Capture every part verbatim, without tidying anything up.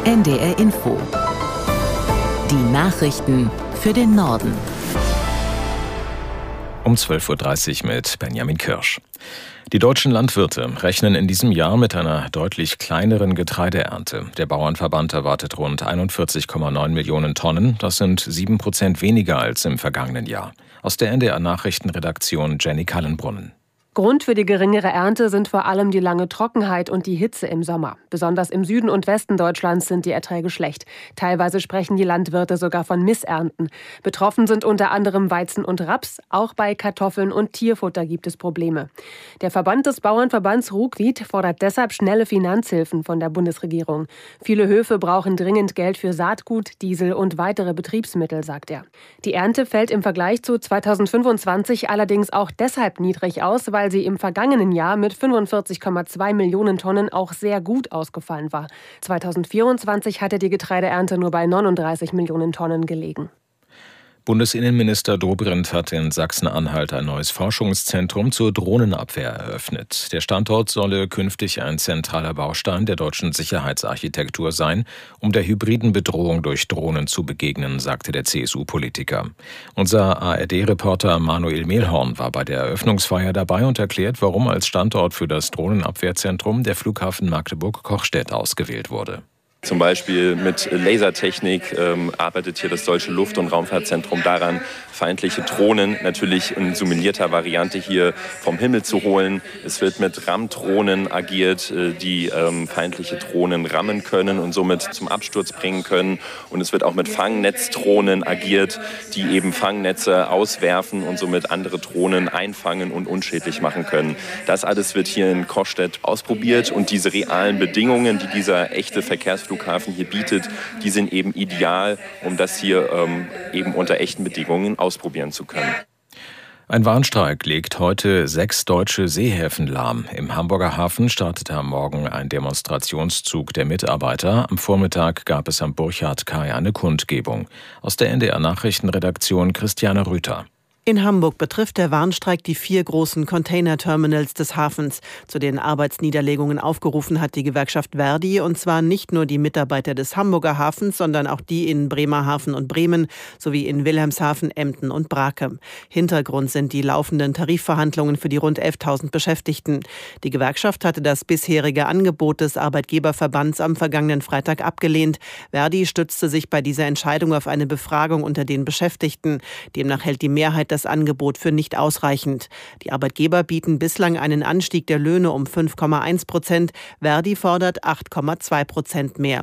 N D R Info. Die Nachrichten für den Norden. Um zwölf Uhr dreißig mit Benjamin Kirsch. Die deutschen Landwirte rechnen in diesem Jahr mit einer deutlich kleineren Getreideernte. Der Bauernverband erwartet rund einundvierzig Komma neun Millionen Tonnen. Das sind sieben Prozent weniger als im vergangenen Jahr. Aus der N D R-Nachrichtenredaktion Jenny Kallenbrunnen. Grund für die geringere Ernte sind vor allem die lange Trockenheit und die Hitze im Sommer. Besonders im Süden und Westen Deutschlands sind die Erträge schlecht. Teilweise sprechen die Landwirte sogar von Missernten. Betroffen sind unter anderem Weizen und Raps. Auch bei Kartoffeln und Tierfutter gibt es Probleme. Der Verband des Bauernverbands Ruckwied fordert deshalb schnelle Finanzhilfen von der Bundesregierung. Viele Höfe brauchen dringend Geld für Saatgut, Diesel und weitere Betriebsmittel, sagt er. Die Ernte fällt im Vergleich zu zweitausendfünfundzwanzig allerdings auch deshalb niedrig aus, weil sie im vergangenen Jahr mit fünfundvierzig Komma zwei Millionen Tonnen auch sehr gut ausgefallen war. zweitausendvierundzwanzig hatte die Getreideernte nur bei neununddreißig Millionen Tonnen gelegen. Bundesinnenminister Dobrindt hat in Sachsen-Anhalt ein neues Forschungszentrum zur Drohnenabwehr eröffnet. Der Standort solle künftig ein zentraler Baustein der deutschen Sicherheitsarchitektur sein, um der hybriden Bedrohung durch Drohnen zu begegnen, sagte der C S U-Politiker. Unser A R D-Reporter Manuel Mehlhorn war bei der Eröffnungsfeier dabei und erklärt, warum als Standort für das Drohnenabwehrzentrum der Flughafen Magdeburg-Kochstedt ausgewählt wurde. Zum Beispiel mit Lasertechnik ähm, arbeitet hier das Deutsche Luft- und Raumfahrtzentrum daran, feindliche Drohnen natürlich in simulierter Variante hier vom Himmel zu holen. Es wird mit Rammdrohnen agiert, äh, die ähm, feindliche Drohnen rammen können und somit zum Absturz bringen können. Und es wird auch mit Fangnetzdrohnen agiert, die eben Fangnetze auswerfen und somit andere Drohnen einfangen und unschädlich machen können. Das alles wird hier in Kochstedt ausprobiert und diese realen Bedingungen, die dieser echte Verkehrsflughafen hier bietet, die sind eben ideal, um das hier ähm, eben unter echten Bedingungen ausprobieren zu können. Ein Warnstreik legt heute sechs deutsche Seehäfen lahm. Im Hamburger Hafen startete am Morgen ein Demonstrationszug der Mitarbeiter. Am Vormittag gab es am Burchardkai eine Kundgebung. Aus der N D R-Nachrichtenredaktion Christiane Rüther. In Hamburg betrifft der Warnstreik die vier großen Containerterminals des Hafens. Zu den Arbeitsniederlegungen aufgerufen hat die Gewerkschaft Verdi, und zwar nicht nur die Mitarbeiter des Hamburger Hafens, sondern auch die in Bremerhaven und Bremen sowie in Wilhelmshaven, Emden und Brake. Hintergrund sind die laufenden Tarifverhandlungen für die rund elftausend Beschäftigten. Die Gewerkschaft hatte das bisherige Angebot des Arbeitgeberverbands am vergangenen Freitag abgelehnt. Verdi stützte sich bei dieser Entscheidung auf eine Befragung unter den Beschäftigten. Demnach hält die Mehrheit das Angebot für nicht ausreichend. Die Arbeitgeber bieten bislang einen Anstieg der Löhne um fünf Komma eins Prozent. Verdi fordert acht Komma zwei Prozent mehr.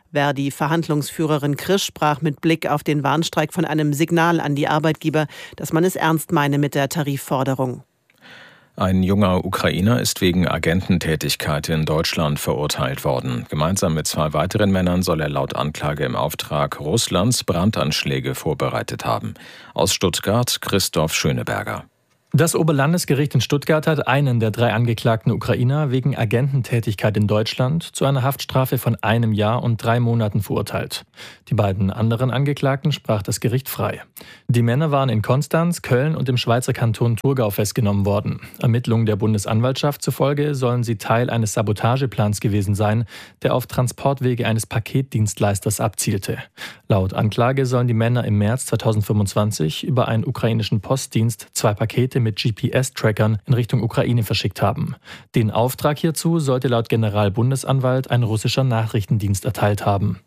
Verdi-Verhandlungsführerin Krisch sprach mit Blick auf den Warnstreik von einem Signal an die Arbeitgeber, dass man es ernst meine mit der Tarifforderung. Ein junger Ukrainer ist wegen Agententätigkeit in Deutschland verurteilt worden. Gemeinsam mit zwei weiteren Männern soll er laut Anklage im Auftrag Russlands Brandanschläge vorbereitet haben. Aus Stuttgart Christoph Schöneberger. Das Oberlandesgericht in Stuttgart hat einen der drei angeklagten Ukrainer wegen Agententätigkeit in Deutschland zu einer Haftstrafe von einem Jahr und drei Monaten verurteilt. Die beiden anderen Angeklagten sprach das Gericht frei. Die Männer waren in Konstanz, Köln und im Schweizer Kanton Thurgau festgenommen worden. Ermittlungen der Bundesanwaltschaft zufolge sollen sie Teil eines Sabotageplans gewesen sein, der auf Transportwege eines Paketdienstleisters abzielte. Laut Anklage sollen die Männer im März zweitausendfünfundzwanzig über einen ukrainischen Postdienst zwei Pakete mit G P S-Trackern in Richtung Ukraine verschickt haben. Den Auftrag hierzu sollte laut Generalbundesanwalt ein russischer Nachrichtendienst erteilt haben.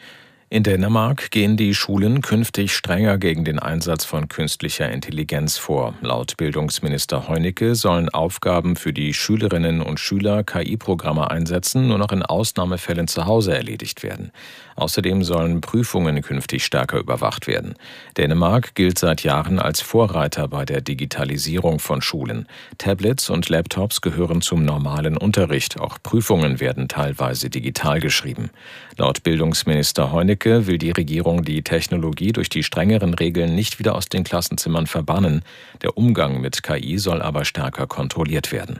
In Dänemark gehen die Schulen künftig strenger gegen den Einsatz von künstlicher Intelligenz vor. Laut Bildungsminister Heunicke sollen Aufgaben für die Schülerinnen und Schüler K I-Programme einsetzen, nur noch in Ausnahmefällen zu Hause erledigt werden. Außerdem sollen Prüfungen künftig stärker überwacht werden. Dänemark gilt seit Jahren als Vorreiter bei der Digitalisierung von Schulen. Tablets und Laptops gehören zum normalen Unterricht. Auch Prüfungen werden teilweise digital geschrieben. Laut Bildungsminister Heunicke will die Regierung die Technologie durch die strengeren Regeln nicht wieder aus den Klassenzimmern verbannen. Der Umgang mit K I soll aber stärker kontrolliert werden.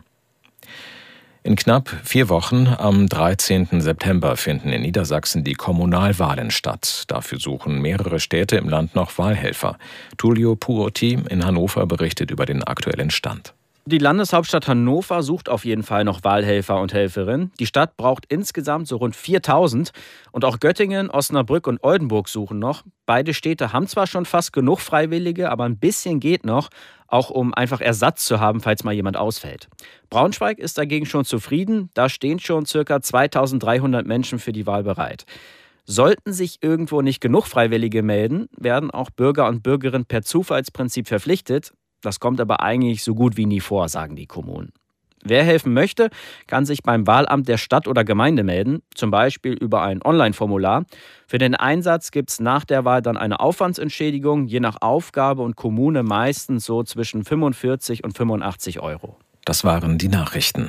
In knapp vier Wochen, am dreizehnten September, finden in Niedersachsen die Kommunalwahlen statt. Dafür suchen mehrere Städte im Land noch Wahlhelfer. Tullio Puotti in Hannover berichtet über den aktuellen Stand. Die Landeshauptstadt Hannover sucht auf jeden Fall noch Wahlhelfer und Helferinnen. Die Stadt braucht insgesamt so rund viertausend. Und auch Göttingen, Osnabrück und Oldenburg suchen noch. Beide Städte haben zwar schon fast genug Freiwillige, aber ein bisschen geht noch, auch um einfach Ersatz zu haben, falls mal jemand ausfällt. Braunschweig ist dagegen schon zufrieden. Da stehen schon ca. zweitausenddreihundert Menschen für die Wahl bereit. Sollten sich irgendwo nicht genug Freiwillige melden, werden auch Bürger und Bürgerinnen per Zufallsprinzip verpflichtet. Das kommt aber eigentlich so gut wie nie vor, sagen die Kommunen. Wer helfen möchte, kann sich beim Wahlamt der Stadt oder Gemeinde melden, zum Beispiel über ein Online-Formular. Für den Einsatz gibt es nach der Wahl dann eine Aufwandsentschädigung, je nach Aufgabe und Kommune meistens so zwischen fünfundvierzig und fünfundachtzig Euro. Das waren die Nachrichten.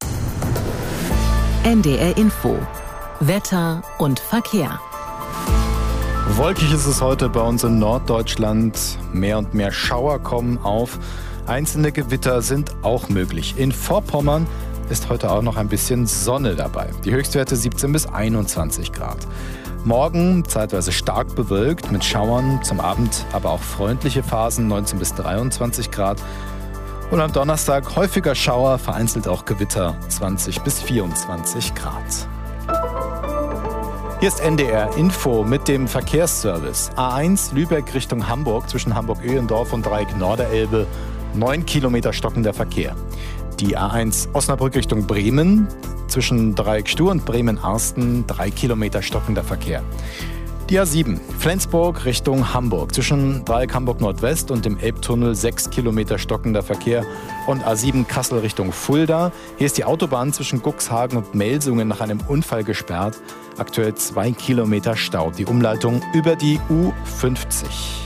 N D R Info. Wetter und Verkehr. Wolkig ist es heute bei uns in Norddeutschland. Mehr und mehr Schauer kommen auf. Einzelne Gewitter sind auch möglich. In Vorpommern ist heute auch noch ein bisschen Sonne dabei. Die Höchstwerte siebzehn bis einundzwanzig Grad. Morgen zeitweise stark bewölkt mit Schauern, zum Abend aber auch freundliche Phasen, neunzehn bis dreiundzwanzig Grad. Und am Donnerstag häufiger Schauer, vereinzelt auch Gewitter, zwanzig bis vierundzwanzig Grad. Hier ist N D R Info mit dem Verkehrsservice. A eins Lübeck Richtung Hamburg zwischen Hamburg-Öhlendorf und Dreieck Norderelbe. neun Kilometer stockender Verkehr. Die A eins Osnabrück Richtung Bremen zwischen Dreieck Stur und Bremen-Arsten. drei Kilometer stockender Verkehr. Die A sieben Flensburg Richtung Hamburg zwischen Dreieck Hamburg Nordwest und dem Elbtunnel. sechs Kilometer stockender Verkehr. Und A sieben Kassel Richtung Fulda. Hier ist die Autobahn zwischen Cuxhagen und Melsungen nach einem Unfall gesperrt. Aktuell zwei Kilometer Stau. Die Umleitung über die U fünfzig.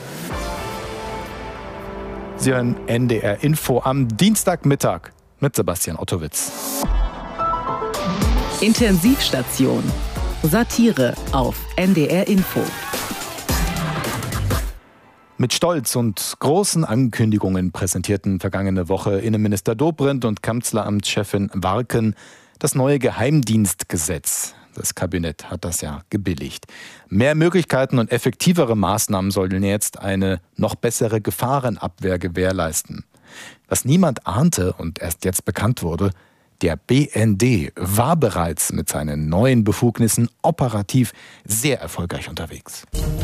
Sie hören N D R Info am Dienstagmittag mit Sebastian Ottowitz. Intensivstation. Satire auf N D R Info. Mit Stolz und großen Ankündigungen präsentierten vergangene Woche Innenminister Dobrindt und Kanzleramtschefin Warken das neue Geheimdienstgesetz. Das Kabinett hat das ja gebilligt. Mehr Möglichkeiten und effektivere Maßnahmen sollen jetzt eine noch bessere Gefahrenabwehr gewährleisten. Was niemand ahnte und erst jetzt bekannt wurde: Der B N D war bereits mit seinen neuen Befugnissen operativ sehr erfolgreich unterwegs.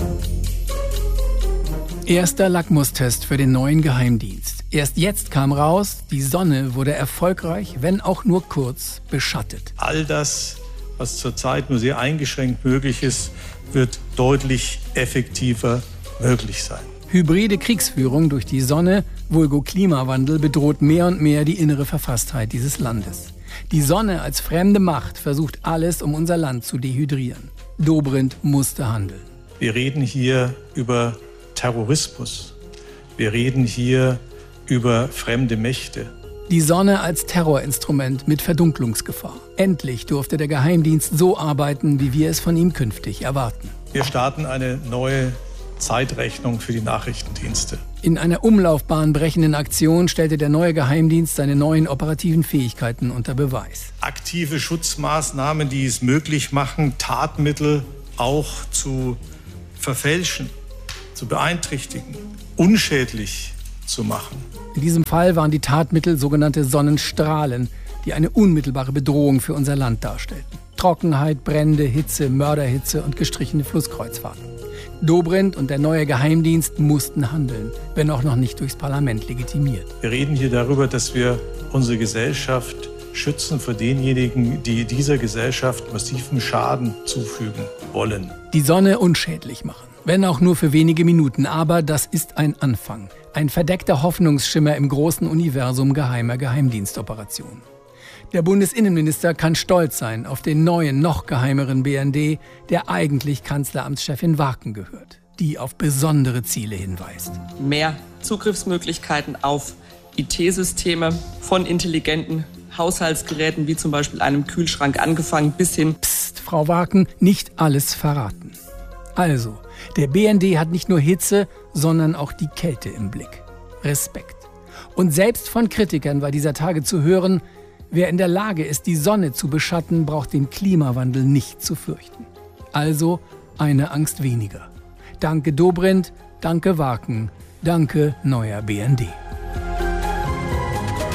Erster Lackmustest für den neuen Geheimdienst. Erst jetzt kam raus, die Sonne wurde erfolgreich, wenn auch nur kurz, beschattet. All das, was zurzeit nur sehr eingeschränkt möglich ist, wird deutlich effektiver möglich sein. Hybride Kriegsführung durch die Sonne, vulgo Klimawandel, bedroht mehr und mehr die innere Verfasstheit dieses Landes. Die Sonne als fremde Macht versucht alles, um unser Land zu dehydrieren. Dobrindt musste handeln. Wir reden hier über Terrorismus. Wir reden hier über fremde Mächte. Die Sonne als Terrorinstrument mit Verdunklungsgefahr. Endlich durfte der Geheimdienst so arbeiten, wie wir es von ihm künftig erwarten. Wir starten eine neue Zeitrechnung für die Nachrichtendienste. In einer Umlaufbahn brechenden Aktion stellte der neue Geheimdienst seine neuen operativen Fähigkeiten unter Beweis. Aktive Schutzmaßnahmen, die es möglich machen, Tatmittel auch zu verfälschen, zu beeinträchtigen, unschädlich zu machen. In diesem Fall waren die Tatmittel sogenannte Sonnenstrahlen, die eine unmittelbare Bedrohung für unser Land darstellten. Trockenheit, Brände, Hitze, Mörderhitze und gestrichene Flusskreuzfahrten. Dobrindt und der neue Geheimdienst mussten handeln, wenn auch noch nicht durchs Parlament legitimiert. Wir reden hier darüber, dass wir unsere Gesellschaft schützen vor denjenigen, die dieser Gesellschaft massiven Schaden zufügen wollen. Die Sonne unschädlich machen, wenn auch nur für wenige Minuten, aber das ist ein Anfang. Ein verdeckter Hoffnungsschimmer im großen Universum geheimer Geheimdienstoperationen. Der Bundesinnenminister kann stolz sein auf den neuen, noch geheimeren B N D, der eigentlich Kanzleramtschefin Warken gehört, die auf besondere Ziele hinweist. Mehr Zugriffsmöglichkeiten auf I T-Systeme, von intelligenten Haushaltsgeräten wie zum Beispiel einem Kühlschrank angefangen bis hin... Psst, Frau Warken, nicht alles verraten. Also, der B N D hat nicht nur Hitze, sondern auch die Kälte im Blick. Respekt. Und selbst von Kritikern war dieser Tage zu hören: Wer in der Lage ist, die Sonne zu beschatten, braucht den Klimawandel nicht zu fürchten. Also eine Angst weniger. Danke Dobrindt, danke Warken, danke neuer B N D.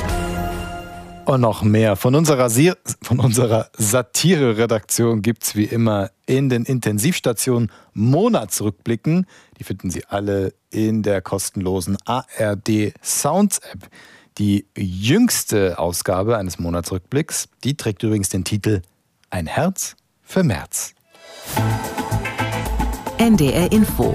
Und noch mehr. Von unserer, Si- von unserer Satire-Redaktion gibt es wie immer in den Intensivstationen Monatsrückblicken. Die finden Sie alle in der kostenlosen A R D Sounds App. Die jüngste Ausgabe eines Monatsrückblicks, die trägt übrigens den Titel Ein Herz für März. N D R Info.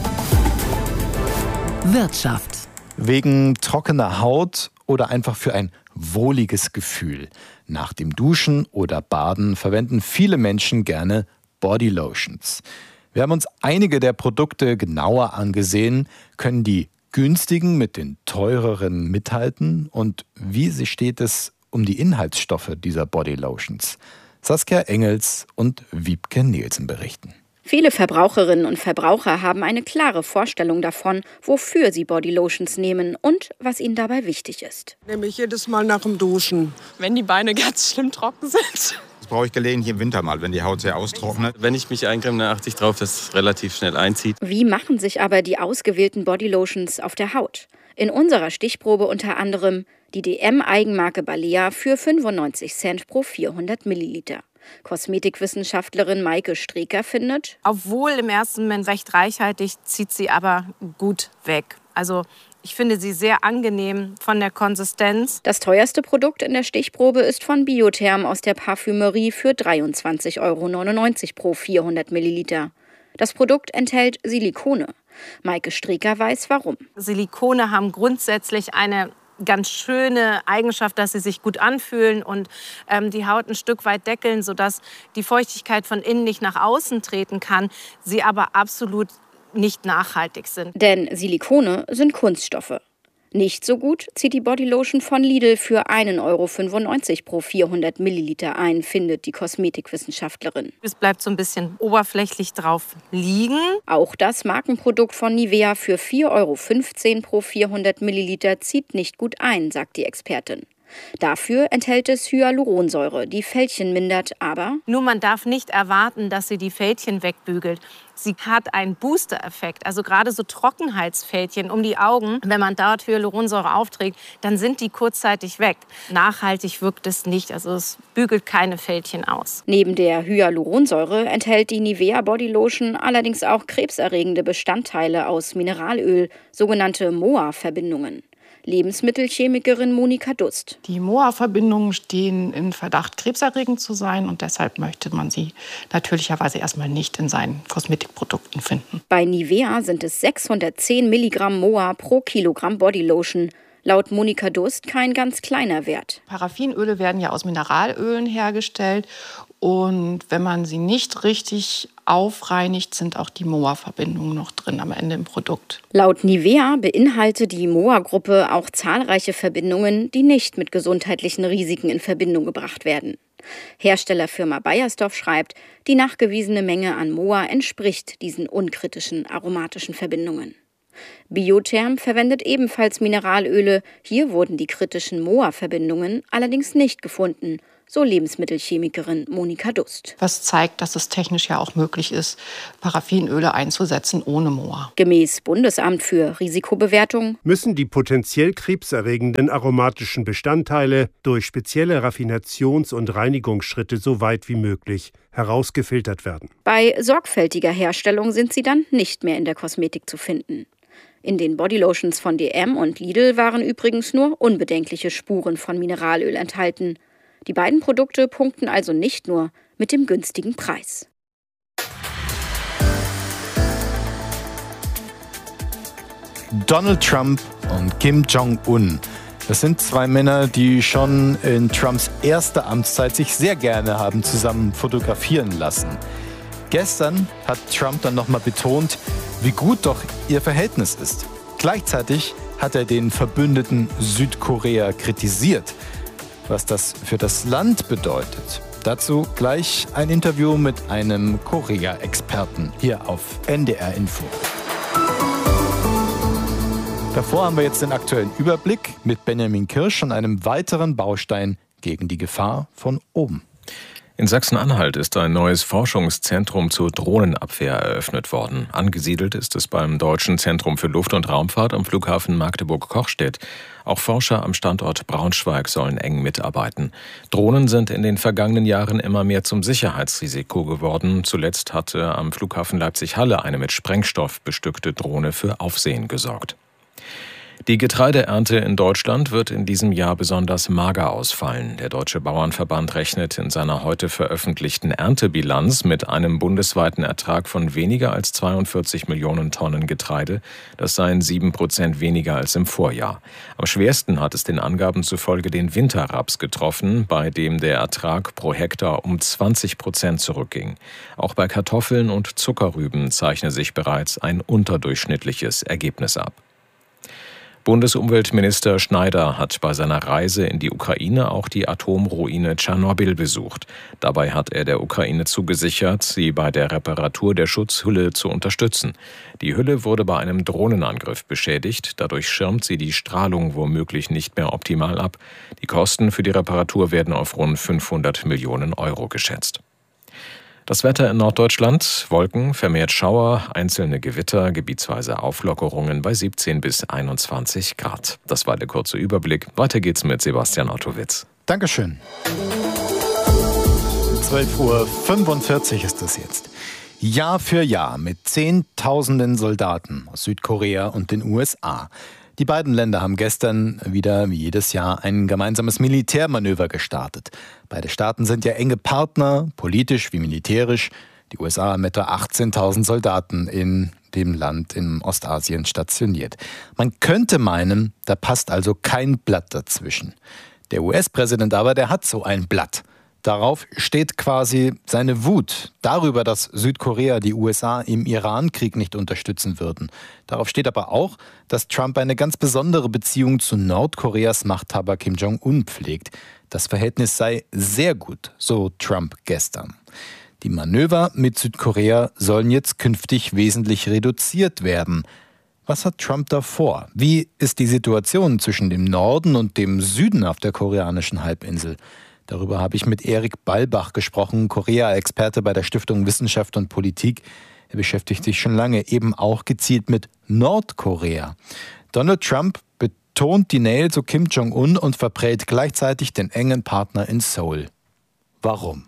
Wirtschaft. Wegen trockener Haut oder einfach für ein wohliges Gefühl. Nach dem Duschen oder Baden verwenden viele Menschen gerne Bodylotions. Wir haben uns einige der Produkte genauer angesehen. Können die günstigen mit den teureren mithalten? Und wie steht es um die Inhaltsstoffe dieser Bodylotions? Saskia Engels und Wiebke Nielsen berichten. Viele Verbraucherinnen und Verbraucher haben eine klare Vorstellung davon, wofür sie Bodylotions nehmen und was ihnen dabei wichtig ist. Nehme ich jedes Mal nach dem Duschen. Wenn die Beine ganz schlimm trocken sind. Das brauche ich gelegentlich im Winter mal, wenn die Haut sehr austrocknet. Wenn ich mich eincreme, dann achte ich darauf, dass es relativ schnell einzieht. Wie machen sich aber die ausgewählten Bodylotions auf der Haut? In unserer Stichprobe unter anderem die D M-Eigenmarke Balea für fünfundneunzig Cent pro vierhundert Milliliter. Kosmetikwissenschaftlerin Maike Streker findet, obwohl im ersten Moment recht reichhaltig, zieht sie aber gut weg. Also ich finde sie sehr angenehm von der Konsistenz. Das teuerste Produkt in der Stichprobe ist von Biotherm aus der Parfümerie für dreiundzwanzig Euro neunundneunzig pro vierhundert Milliliter. Das Produkt enthält Silikone. Maike Streker weiß warum. Silikone haben grundsätzlich eine ganz schöne Eigenschaft, dass sie sich gut anfühlen und ähm, die Haut ein Stück weit deckeln, sodass die Feuchtigkeit von innen nicht nach außen treten kann, sie aber absolut nicht nachhaltig sind. Denn Silikone sind Kunststoffe. Nicht so gut zieht die Bodylotion von Lidl für ein Euro fünfundneunzig pro vierhundert Milliliter ein, findet die Kosmetikwissenschaftlerin. Es bleibt so ein bisschen oberflächlich drauf liegen. Auch das Markenprodukt von Nivea für vier Euro fünfzehn pro vierhundert Milliliter zieht nicht gut ein, sagt die Expertin. Dafür enthält es Hyaluronsäure, die Fältchen mindert, aber... Nur man darf nicht erwarten, dass sie die Fältchen wegbügelt. Sie hat einen Booster-Effekt, also gerade so Trockenheitsfältchen um die Augen. Wenn man dort Hyaluronsäure aufträgt, dann sind die kurzzeitig weg. Nachhaltig wirkt es nicht, also es bügelt keine Fältchen aus. Neben der Hyaluronsäure enthält die Nivea Bodylotion allerdings auch krebserregende Bestandteile aus Mineralöl, sogenannte M O A-Verbindungen. Lebensmittelchemikerin Monika Dust. Die M O A-Verbindungen stehen in Verdacht, krebserregend zu sein und deshalb möchte man sie natürlicherweise erstmal nicht in seinen Kosmetikprodukten finden. Bei Nivea sind es sechshundertzehn Milligramm M O A pro Kilogramm Bodylotion. Laut Monika Dust kein ganz kleiner Wert. Paraffinöle werden ja aus Mineralölen hergestellt und wenn man sie nicht richtig aufreinigt, sind auch die M O A-Verbindungen noch drin am Ende im Produkt. Laut Nivea beinhaltet die M O A-Gruppe auch zahlreiche Verbindungen, die nicht mit gesundheitlichen Risiken in Verbindung gebracht werden. Herstellerfirma Beiersdorf schreibt, die nachgewiesene Menge an M O A entspricht diesen unkritischen aromatischen Verbindungen. Biotherm verwendet ebenfalls Mineralöle. Hier wurden die kritischen M O A-Verbindungen allerdings nicht gefunden, so Lebensmittelchemikerin Monika Dust. Was zeigt, dass es technisch ja auch möglich ist, Paraffinöle einzusetzen ohne M O A. Gemäß Bundesamt für Risikobewertung müssen die potenziell krebserregenden aromatischen Bestandteile durch spezielle Raffinations- und Reinigungsschritte so weit wie möglich herausgefiltert werden. Bei sorgfältiger Herstellung sind sie dann nicht mehr in der Kosmetik zu finden. In den Bodylotions von D M und Lidl waren übrigens nur unbedenkliche Spuren von Mineralöl enthalten. Die beiden Produkte punkten also nicht nur mit dem günstigen Preis. Donald Trump und Kim Jong-un. Das sind zwei Männer, die schon in Trumps erster Amtszeit sich sehr gerne haben zusammen fotografieren lassen. Gestern hat Trump dann nochmal betont, wie gut doch ihr Verhältnis ist. Gleichzeitig hat er den Verbündeten Südkorea kritisiert. Was das für das Land bedeutet, dazu gleich ein Interview mit einem Korea-Experten hier auf N D R Info. Davor haben wir jetzt den aktuellen Überblick mit Benjamin Kirsch und einem weiteren Baustein gegen die Gefahr von oben. In Sachsen-Anhalt ist ein neues Forschungszentrum zur Drohnenabwehr eröffnet worden. Angesiedelt ist es beim Deutschen Zentrum für Luft- und Raumfahrt am Flughafen Magdeburg-Kochstedt. Auch Forscher am Standort Braunschweig sollen eng mitarbeiten. Drohnen sind in den vergangenen Jahren immer mehr zum Sicherheitsrisiko geworden. Zuletzt hatte am Flughafen Leipzig-Halle eine mit Sprengstoff bestückte Drohne für Aufsehen gesorgt. Die Getreideernte in Deutschland wird in diesem Jahr besonders mager ausfallen. Der Deutsche Bauernverband rechnet in seiner heute veröffentlichten Erntebilanz mit einem bundesweiten Ertrag von weniger als zweiundvierzig Millionen Tonnen Getreide. Das seien sieben Prozent weniger als im Vorjahr. Am schwersten hat es den Angaben zufolge den Winterraps getroffen, bei dem der Ertrag pro Hektar um zwanzig Prozent zurückging. Auch bei Kartoffeln und Zuckerrüben zeichne sich bereits ein unterdurchschnittliches Ergebnis ab. Bundesumweltminister Schneider hat bei seiner Reise in die Ukraine auch die Atomruine Tschernobyl besucht. Dabei hat er der Ukraine zugesichert, sie bei der Reparatur der Schutzhülle zu unterstützen. Die Hülle wurde bei einem Drohnenangriff beschädigt. Dadurch schirmt sie die Strahlung womöglich nicht mehr optimal ab. Die Kosten für die Reparatur werden auf rund fünfhundert Millionen Euro geschätzt. Das Wetter in Norddeutschland: Wolken, vermehrt Schauer, einzelne Gewitter, gebietsweise Auflockerungen bei siebzehn bis einundzwanzig Grad. Das war der kurze Überblick. Weiter geht's mit Sebastian Ottowitz. Dankeschön. zwölf Uhr fünfundvierzig ist es jetzt. Jahr für Jahr mit Zehntausenden Soldaten aus Südkorea und den U S A. Die beiden Länder haben gestern wieder wie jedes Jahr ein gemeinsames Militärmanöver gestartet. Beide Staaten sind ja enge Partner, politisch wie militärisch. Die U S A haben etwa achtzehntausend Soldaten in dem Land in Ostasien stationiert. Man könnte meinen, da passt also kein Blatt dazwischen. Der U S-Präsident aber, der hat so ein Blatt. Darauf steht quasi seine Wut darüber, dass Südkorea die U S A im Iran-Krieg nicht unterstützen würden. Darauf steht aber auch, dass Trump eine ganz besondere Beziehung zu Nordkoreas Machthaber Kim Jong-un pflegt. Das Verhältnis sei sehr gut, so Trump gestern. Die Manöver mit Südkorea sollen jetzt künftig wesentlich reduziert werden. Was hat Trump da vor? Wie ist die Situation zwischen dem Norden und dem Süden auf der koreanischen Halbinsel? Darüber habe ich mit Erik Ballbach gesprochen, Korea-Experte bei der Stiftung Wissenschaft und Politik. Er beschäftigt sich schon lange eben auch gezielt mit Nordkorea. Donald Trump betont die Nähe zu Kim Jong-un und verprellt gleichzeitig den engen Partner in Seoul. Warum?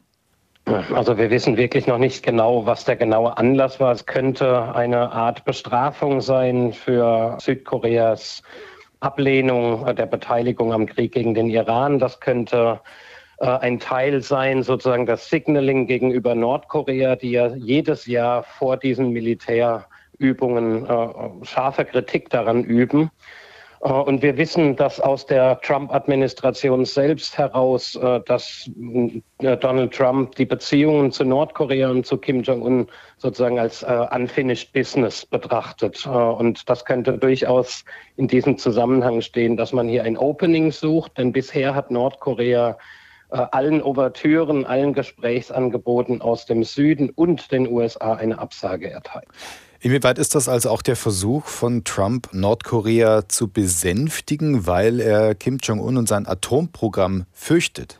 Also wir wissen wirklich noch nicht genau, was der genaue Anlass war. Es könnte eine Art Bestrafung sein für Südkoreas Ablehnung der Beteiligung am Krieg gegen den Iran. Das könnte ein Teil sein, sozusagen das Signaling gegenüber Nordkorea, die ja jedes Jahr vor diesen Militärübungen äh, scharfe Kritik daran üben. Äh, und wir wissen, dass aus der Trump-Administration selbst heraus, äh, dass äh, Donald Trump die Beziehungen zu Nordkorea und zu Kim Jong-un sozusagen als äh, unfinished business betrachtet. Äh, und das könnte durchaus in diesem Zusammenhang stehen, dass man hier ein Opening sucht, denn bisher hat Nordkorea allen Ouvertüren, allen Gesprächsangeboten aus dem Süden und den U S A eine Absage erteilt. Inwieweit ist das also auch der Versuch von Trump, Nordkorea zu besänftigen, weil er Kim Jong-un und sein Atomprogramm fürchtet?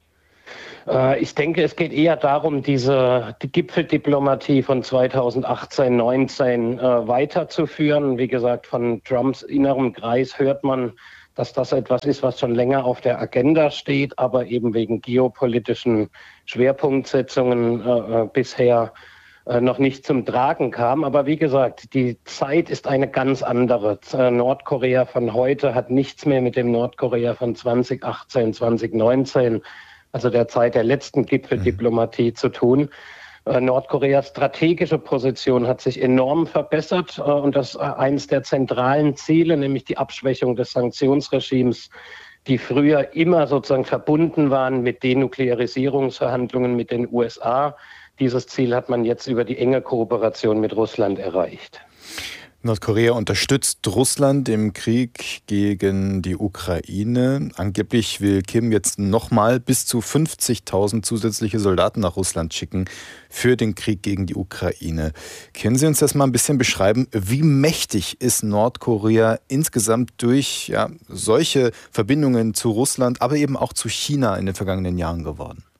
Ich denke, es geht eher darum, diese die Gipfeldiplomatie von zweitausendachtzehn neunzehn äh, weiterzuführen. Wie gesagt, von Trumps innerem Kreis hört man, dass das etwas ist, was schon länger auf der Agenda steht, aber eben wegen geopolitischen Schwerpunktsetzungen äh, bisher äh, noch nicht zum Tragen kam. Aber wie gesagt, die Zeit ist eine ganz andere. Äh, Nordkorea von heute hat nichts mehr mit dem Nordkorea von zweitausendachtzehn, zweitausendneunzehn, also der Zeit der letzten Gipfeldiplomatie, mhm. zu tun. Nordkoreas strategische Position hat sich enorm verbessert und das eines der zentralen Ziele, nämlich die Abschwächung des Sanktionsregimes, die früher immer sozusagen verbunden waren mit Denuklearisierungsverhandlungen mit den U S A. Dieses Ziel hat man jetzt über die enge Kooperation mit Russland erreicht. Nordkorea unterstützt Russland im Krieg gegen die Ukraine. Angeblich will Kim jetzt nochmal bis zu fünfzigtausend zusätzliche Soldaten nach Russland schicken für den Krieg gegen die Ukraine. Können Sie uns das mal ein bisschen beschreiben? Wie mächtig ist Nordkorea insgesamt durch ja, solche Verbindungen zu Russland, aber eben auch zu China in den vergangenen Jahren geworden?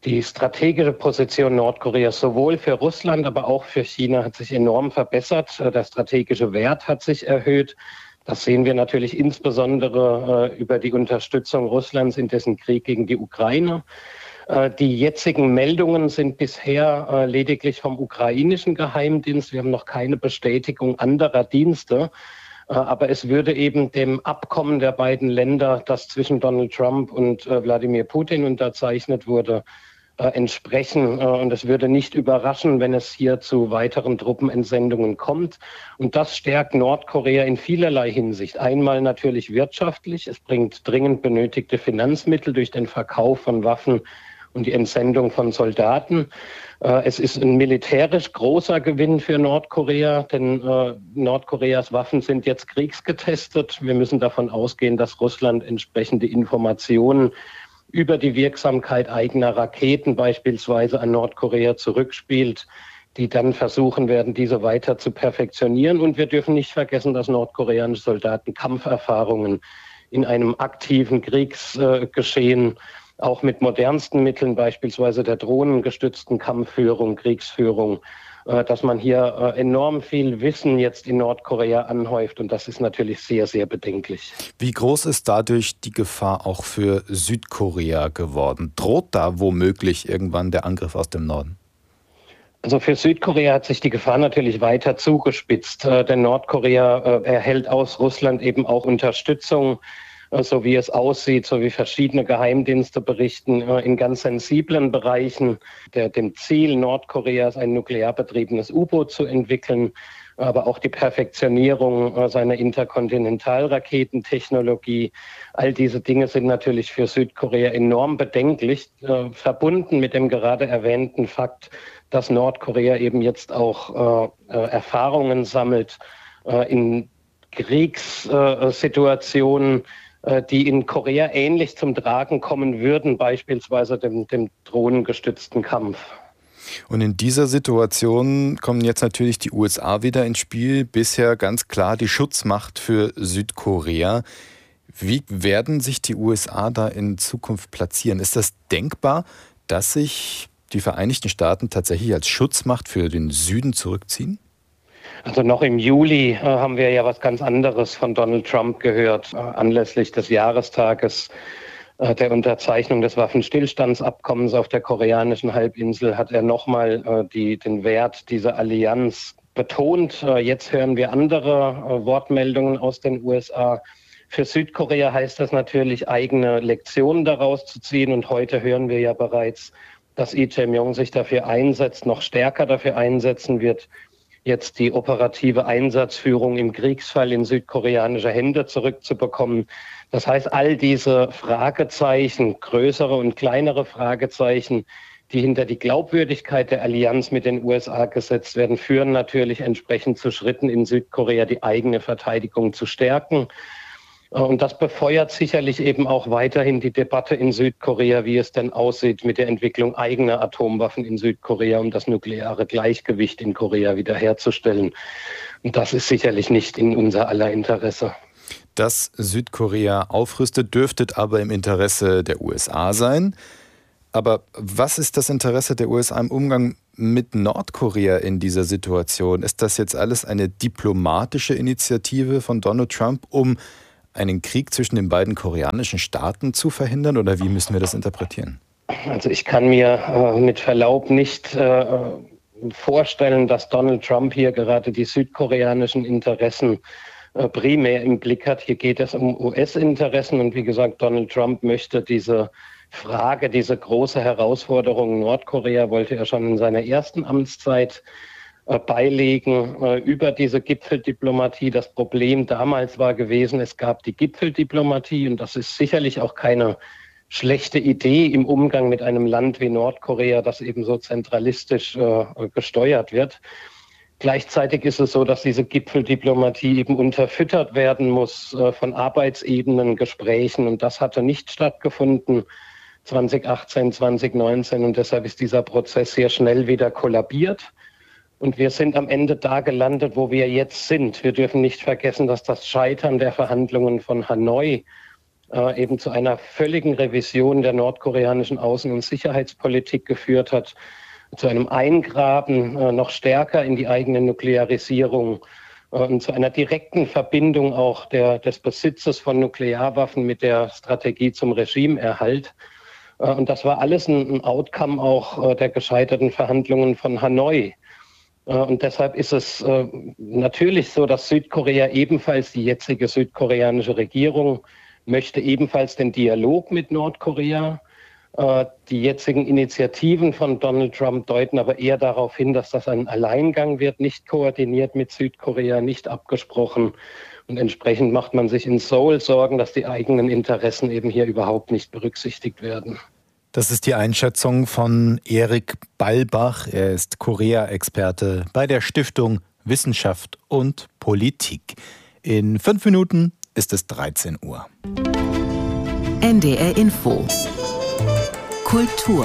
Die strategische Position Nordkoreas sowohl für Russland, aber auch für China hat sich enorm verbessert. Der strategische Wert hat sich erhöht. Das sehen wir natürlich insbesondere äh, über die Unterstützung Russlands in dessen Krieg gegen die Ukraine. Äh, die jetzigen Meldungen sind bisher äh, lediglich vom ukrainischen Geheimdienst. Wir haben noch keine Bestätigung anderer Dienste. Äh, aber es würde eben dem Abkommen der beiden Länder, das zwischen Donald Trump und äh, Wladimir Putin unterzeichnet wurde, äh, entsprechen. Äh, und es würde nicht überraschen, wenn es hier zu weiteren Truppenentsendungen kommt. Und das stärkt Nordkorea in vielerlei Hinsicht. Einmal natürlich wirtschaftlich. Es bringt dringend benötigte Finanzmittel durch den Verkauf von Waffen und die Entsendung von Soldaten. Äh, es ist ein militärisch großer Gewinn für Nordkorea, denn äh, Nordkoreas Waffen sind jetzt kriegsgetestet. Wir müssen davon ausgehen, dass Russland entsprechende Informationen über die Wirksamkeit eigener Raketen beispielsweise an Nordkorea zurückspielt, die dann versuchen werden, diese weiter zu perfektionieren. Und wir dürfen nicht vergessen, dass nordkoreanische Soldaten Kampferfahrungen in einem aktiven Kriegsgeschehen, auch mit modernsten Mitteln, beispielsweise der drohnengestützten Kampfführung, Kriegsführung, dass man hier enorm viel Wissen jetzt in Nordkorea anhäuft. Und das ist natürlich sehr, sehr bedenklich. Wie groß ist dadurch die Gefahr auch für Südkorea geworden? Droht da womöglich irgendwann der Angriff aus dem Norden? Also für Südkorea hat sich die Gefahr natürlich weiter zugespitzt. Denn Nordkorea erhält aus Russland eben auch Unterstützung, so wie es aussieht, so wie verschiedene Geheimdienste berichten, in ganz sensiblen Bereichen, der, dem Ziel Nordkoreas ein nuklear betriebenes U-Boot zu entwickeln, aber auch die Perfektionierung seiner Interkontinentalraketentechnologie. All diese Dinge sind natürlich für Südkorea enorm bedenklich, äh, verbunden mit dem gerade erwähnten Fakt, dass Nordkorea eben jetzt auch äh, äh, Erfahrungen sammelt äh, in Kriegssituationen, äh, die in Korea ähnlich zum Tragen kommen würden, beispielsweise dem, dem drohnengestützten Kampf. Und in dieser Situation kommen jetzt natürlich die U S A wieder ins Spiel, bisher ganz klar die Schutzmacht für Südkorea. Wie werden sich die U S A da in Zukunft platzieren? Ist das denkbar, dass sich die Vereinigten Staaten tatsächlich als Schutzmacht für den Süden zurückziehen? Also noch im Juli äh, haben wir ja was ganz anderes von Donald Trump gehört, äh, anlässlich des Jahrestages äh, der Unterzeichnung des Waffenstillstandsabkommens auf der koreanischen Halbinsel hat er nochmal äh, die, den Wert dieser Allianz betont. Äh, jetzt hören wir andere äh, Wortmeldungen aus den U S A. Für Südkorea heißt das natürlich, eigene Lektionen daraus zu ziehen. Und heute hören wir ja bereits, dass Lee Jae-myung sich dafür einsetzt, noch stärker dafür einsetzen wird, jetzt die operative Einsatzführung im Kriegsfall in südkoreanische Hände zurückzubekommen. Das heißt, all diese Fragezeichen, größere und kleinere Fragezeichen, die hinter die Glaubwürdigkeit der Allianz mit den U S A gesetzt werden, führen natürlich entsprechend zu Schritten in Südkorea, die eigene Verteidigung zu stärken. Und das befeuert sicherlich eben auch weiterhin die Debatte in Südkorea, wie es denn aussieht mit der Entwicklung eigener Atomwaffen in Südkorea, um das nukleare Gleichgewicht in Korea wiederherzustellen. Und das ist sicherlich nicht in unser aller Interesse. Dass Südkorea aufrüstet, dürfte aber im Interesse der U S A sein. Aber was ist das Interesse der U S A im Umgang mit Nordkorea in dieser Situation? Ist das jetzt alles eine diplomatische Initiative von Donald Trump, um einen Krieg zwischen den beiden koreanischen Staaten zu verhindern, oder wie müssen wir das interpretieren? Also ich kann mir äh, mit Verlaub nicht äh, vorstellen, dass Donald Trump hier gerade die südkoreanischen Interessen äh, primär im Blick hat. Hier geht es um U S-Interessen und wie gesagt, Donald Trump möchte diese Frage, diese große Herausforderung Nordkorea, wollte er schon in seiner ersten Amtszeit beilegen äh, über diese Gipfeldiplomatie. Das Problem damals war gewesen, es gab die Gipfeldiplomatie und das ist sicherlich auch keine schlechte Idee im Umgang mit einem Land wie Nordkorea, das eben so zentralistisch äh, gesteuert wird. Gleichzeitig ist es so, dass diese Gipfeldiplomatie eben unterfüttert werden muss äh, von Arbeitsebenen, Gesprächen und das hatte nicht stattgefunden zwanzig achtzehn, zwanzig neunzehn und deshalb ist dieser Prozess sehr schnell wieder kollabiert. Und wir sind am Ende da gelandet, wo wir jetzt sind. Wir dürfen nicht vergessen, dass das Scheitern der Verhandlungen von Hanoi äh, eben zu einer völligen Revision der nordkoreanischen Außen- und Sicherheitspolitik geführt hat, zu einem Eingraben äh, noch stärker in die eigene Nuklearisierung äh, und zu einer direkten Verbindung auch der, des Besitzes von Nuklearwaffen mit der Strategie zum Regimeerhalt. Äh, und das war alles ein, ein Outcome auch äh, der gescheiterten Verhandlungen von Hanoi. Äh, und deshalb ist es äh, natürlich so, dass Südkorea ebenfalls, die jetzige südkoreanische Regierung, möchte ebenfalls den Dialog mit Nordkorea. Die jetzigen Initiativen von Donald Trump deuten aber eher darauf hin, dass das ein Alleingang wird, nicht koordiniert mit Südkorea, nicht abgesprochen. Und entsprechend macht man sich in Seoul Sorgen, dass die eigenen Interessen eben hier überhaupt nicht berücksichtigt werden. Das ist die Einschätzung von Erik Ballbach. Er ist Korea-Experte bei der Stiftung Wissenschaft und Politik. In fünf Minuten ist es dreizehn Uhr. N D R Info Kultur.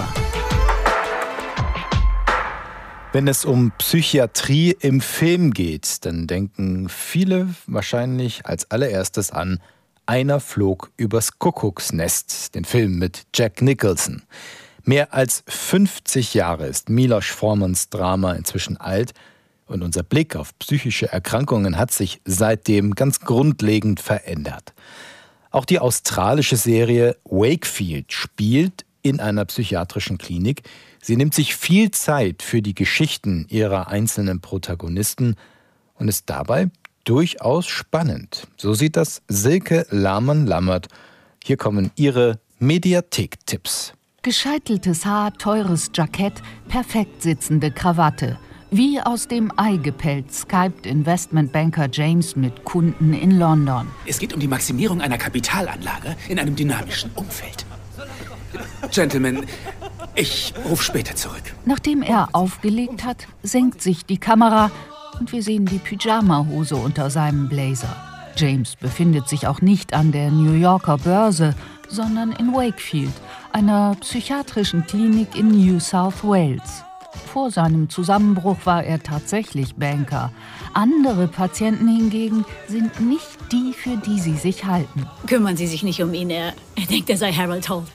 Wenn es um Psychiatrie im Film geht, dann denken viele wahrscheinlich als allererstes an Einer flog übers Kuckucksnest, den Film mit Jack Nicholson. Mehr als fünfzig Jahre ist Milos Formans Drama inzwischen alt und unser Blick auf psychische Erkrankungen hat sich seitdem ganz grundlegend verändert. Auch die australische Serie Wakefield spielt in einer psychiatrischen Klinik. Sie nimmt sich viel Zeit für die Geschichten ihrer einzelnen Protagonisten und ist dabei durchaus spannend. So sieht das Silke Lahmann-Lammert. Hier kommen ihre Mediathek-Tipps. Gescheiteltes Haar, teures Jackett, perfekt sitzende Krawatte. Wie aus dem Ei gepellt skypt Investmentbanker James mit Kunden in London. Es geht um die Maximierung einer Kapitalanlage in einem dynamischen Umfeld. Gentlemen, ich rufe später zurück. Nachdem er aufgelegt hat, senkt sich die Kamera und wir sehen die Pyjama-Hose unter seinem Blazer. James befindet sich auch nicht an der New Yorker Börse, sondern in Wakefield, einer psychiatrischen Klinik in New South Wales. Vor seinem Zusammenbruch war er tatsächlich Banker. Andere Patienten hingegen sind nicht die, für die sie sich halten. Kümmern Sie sich nicht um ihn, er, er denkt, er sei Harold Holt.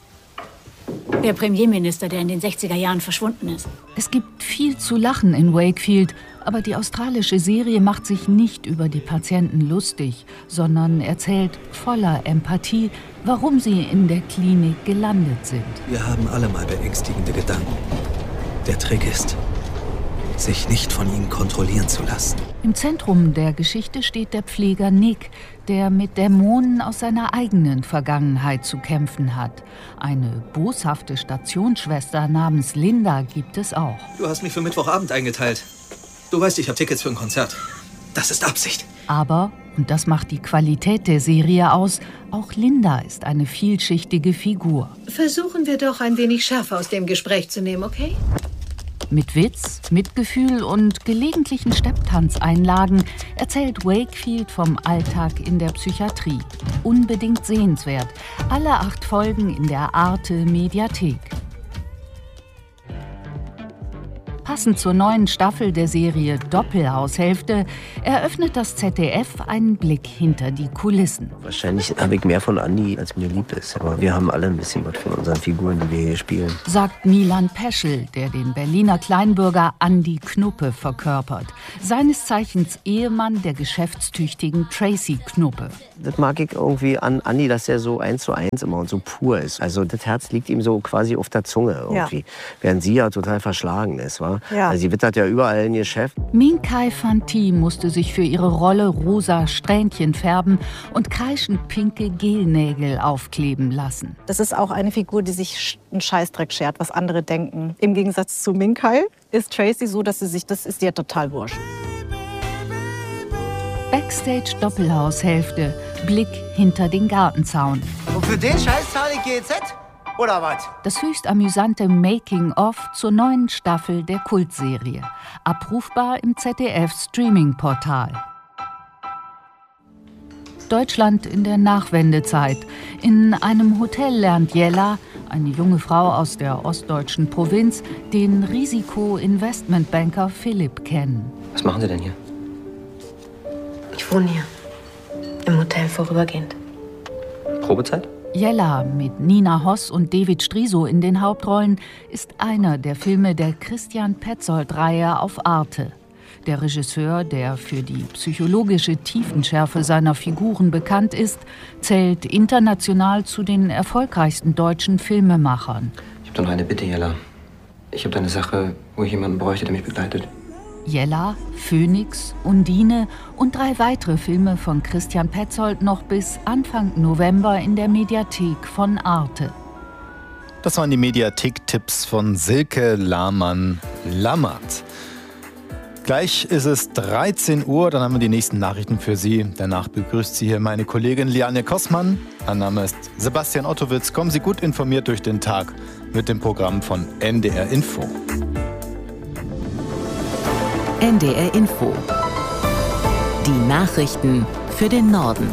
Der Premierminister, der in den sechziger Jahren verschwunden ist. Es gibt viel zu lachen in Wakefield, aber die australische Serie macht sich nicht über die Patienten lustig, sondern erzählt voller Empathie, warum sie in der Klinik gelandet sind. Wir haben alle mal beängstigende Gedanken. Der Trick ist, sich nicht von ihnen kontrollieren zu lassen. Im Zentrum der Geschichte steht der Pfleger Nick, der mit Dämonen aus seiner eigenen Vergangenheit zu kämpfen hat. Eine boshafte Stationsschwester namens Linda gibt es auch. Du hast mich für Mittwochabend eingeteilt. Du weißt, ich habe Tickets für ein Konzert. Das ist Absicht. Aber, und das macht die Qualität der Serie aus, auch Linda ist eine vielschichtige Figur. Versuchen wir doch ein wenig Schärfe aus dem Gespräch zu nehmen, okay? Mit Witz, Mitgefühl und gelegentlichen Stepptanzeinlagen erzählt Wakefield vom Alltag in der Psychiatrie. Unbedingt sehenswert. Alle acht Folgen in der Arte Mediathek. Passend zur neuen Staffel der Serie Doppelhaushälfte eröffnet das Z D F einen Blick hinter die Kulissen. Wahrscheinlich habe ich mehr von Andi, als mir lieb ist. Aber wir haben alle ein bisschen was von unseren Figuren, die wir hier spielen. Sagt Milan Peschel, der den Berliner Kleinbürger Andi Knuppe verkörpert. Seines Zeichens Ehemann der geschäftstüchtigen Tracy Knuppe. Das mag ich irgendwie an Andi, dass er so eins zu eins immer und so pur ist. Also das Herz liegt ihm so quasi auf der Zunge irgendwie. Ja. Während sie ja total verschlagen ist, wa? Ja. Also sie wittert ja überall ein Geschäft. Minkai Fanti musste sich für ihre Rolle rosa Strähnchen färben und kreischend pinke Gelnägel aufkleben lassen. Das ist auch eine Figur, die sich einen Scheißdreck schert, was andere denken. Im Gegensatz zu Minkai ist Tracy so, dass sie sich, das ist ihr total wurscht. Backstage Doppelhaushälfte, Blick hinter den Gartenzaun. Und für den Scheiß zahle ich G E Z? Oder was? Das höchst amüsante Making-of zur neuen Staffel der Kultserie. Abrufbar im Z D F-Streaming-Portal. Deutschland in der Nachwendezeit. In einem Hotel lernt Jella, eine junge Frau aus der ostdeutschen Provinz, den Risiko-Investmentbanker Philipp kennen. Was machen Sie denn hier? Ich wohne hier. Im Hotel vorübergehend. Probezeit? Jella mit Nina Hoss und David Striso in den Hauptrollen ist einer der Filme der Christian Petzold-Reihe auf Arte. Der Regisseur, der für die psychologische Tiefenschärfe seiner Figuren bekannt ist, zählt international zu den erfolgreichsten deutschen Filmemachern. Ich habe da noch eine Bitte, Jella. Ich habe da eine Sache, wo ich jemanden bräuchte, der mich begleitet. Jella, Phoenix, Undine und drei weitere Filme von Christian Petzold noch bis Anfang November in der Mediathek von Arte. Das waren die Mediathek-Tipps von Silke Lahmann-Lammert. Gleich ist es dreizehn Uhr, dann haben wir die nächsten Nachrichten für Sie. Danach begrüßt Sie hier meine Kollegin Liane Kossmann. Mein Name ist Sebastian Ottowitz. Kommen Sie gut informiert durch den Tag mit dem Programm von N D R Info. N D R Info. Die Nachrichten für den Norden.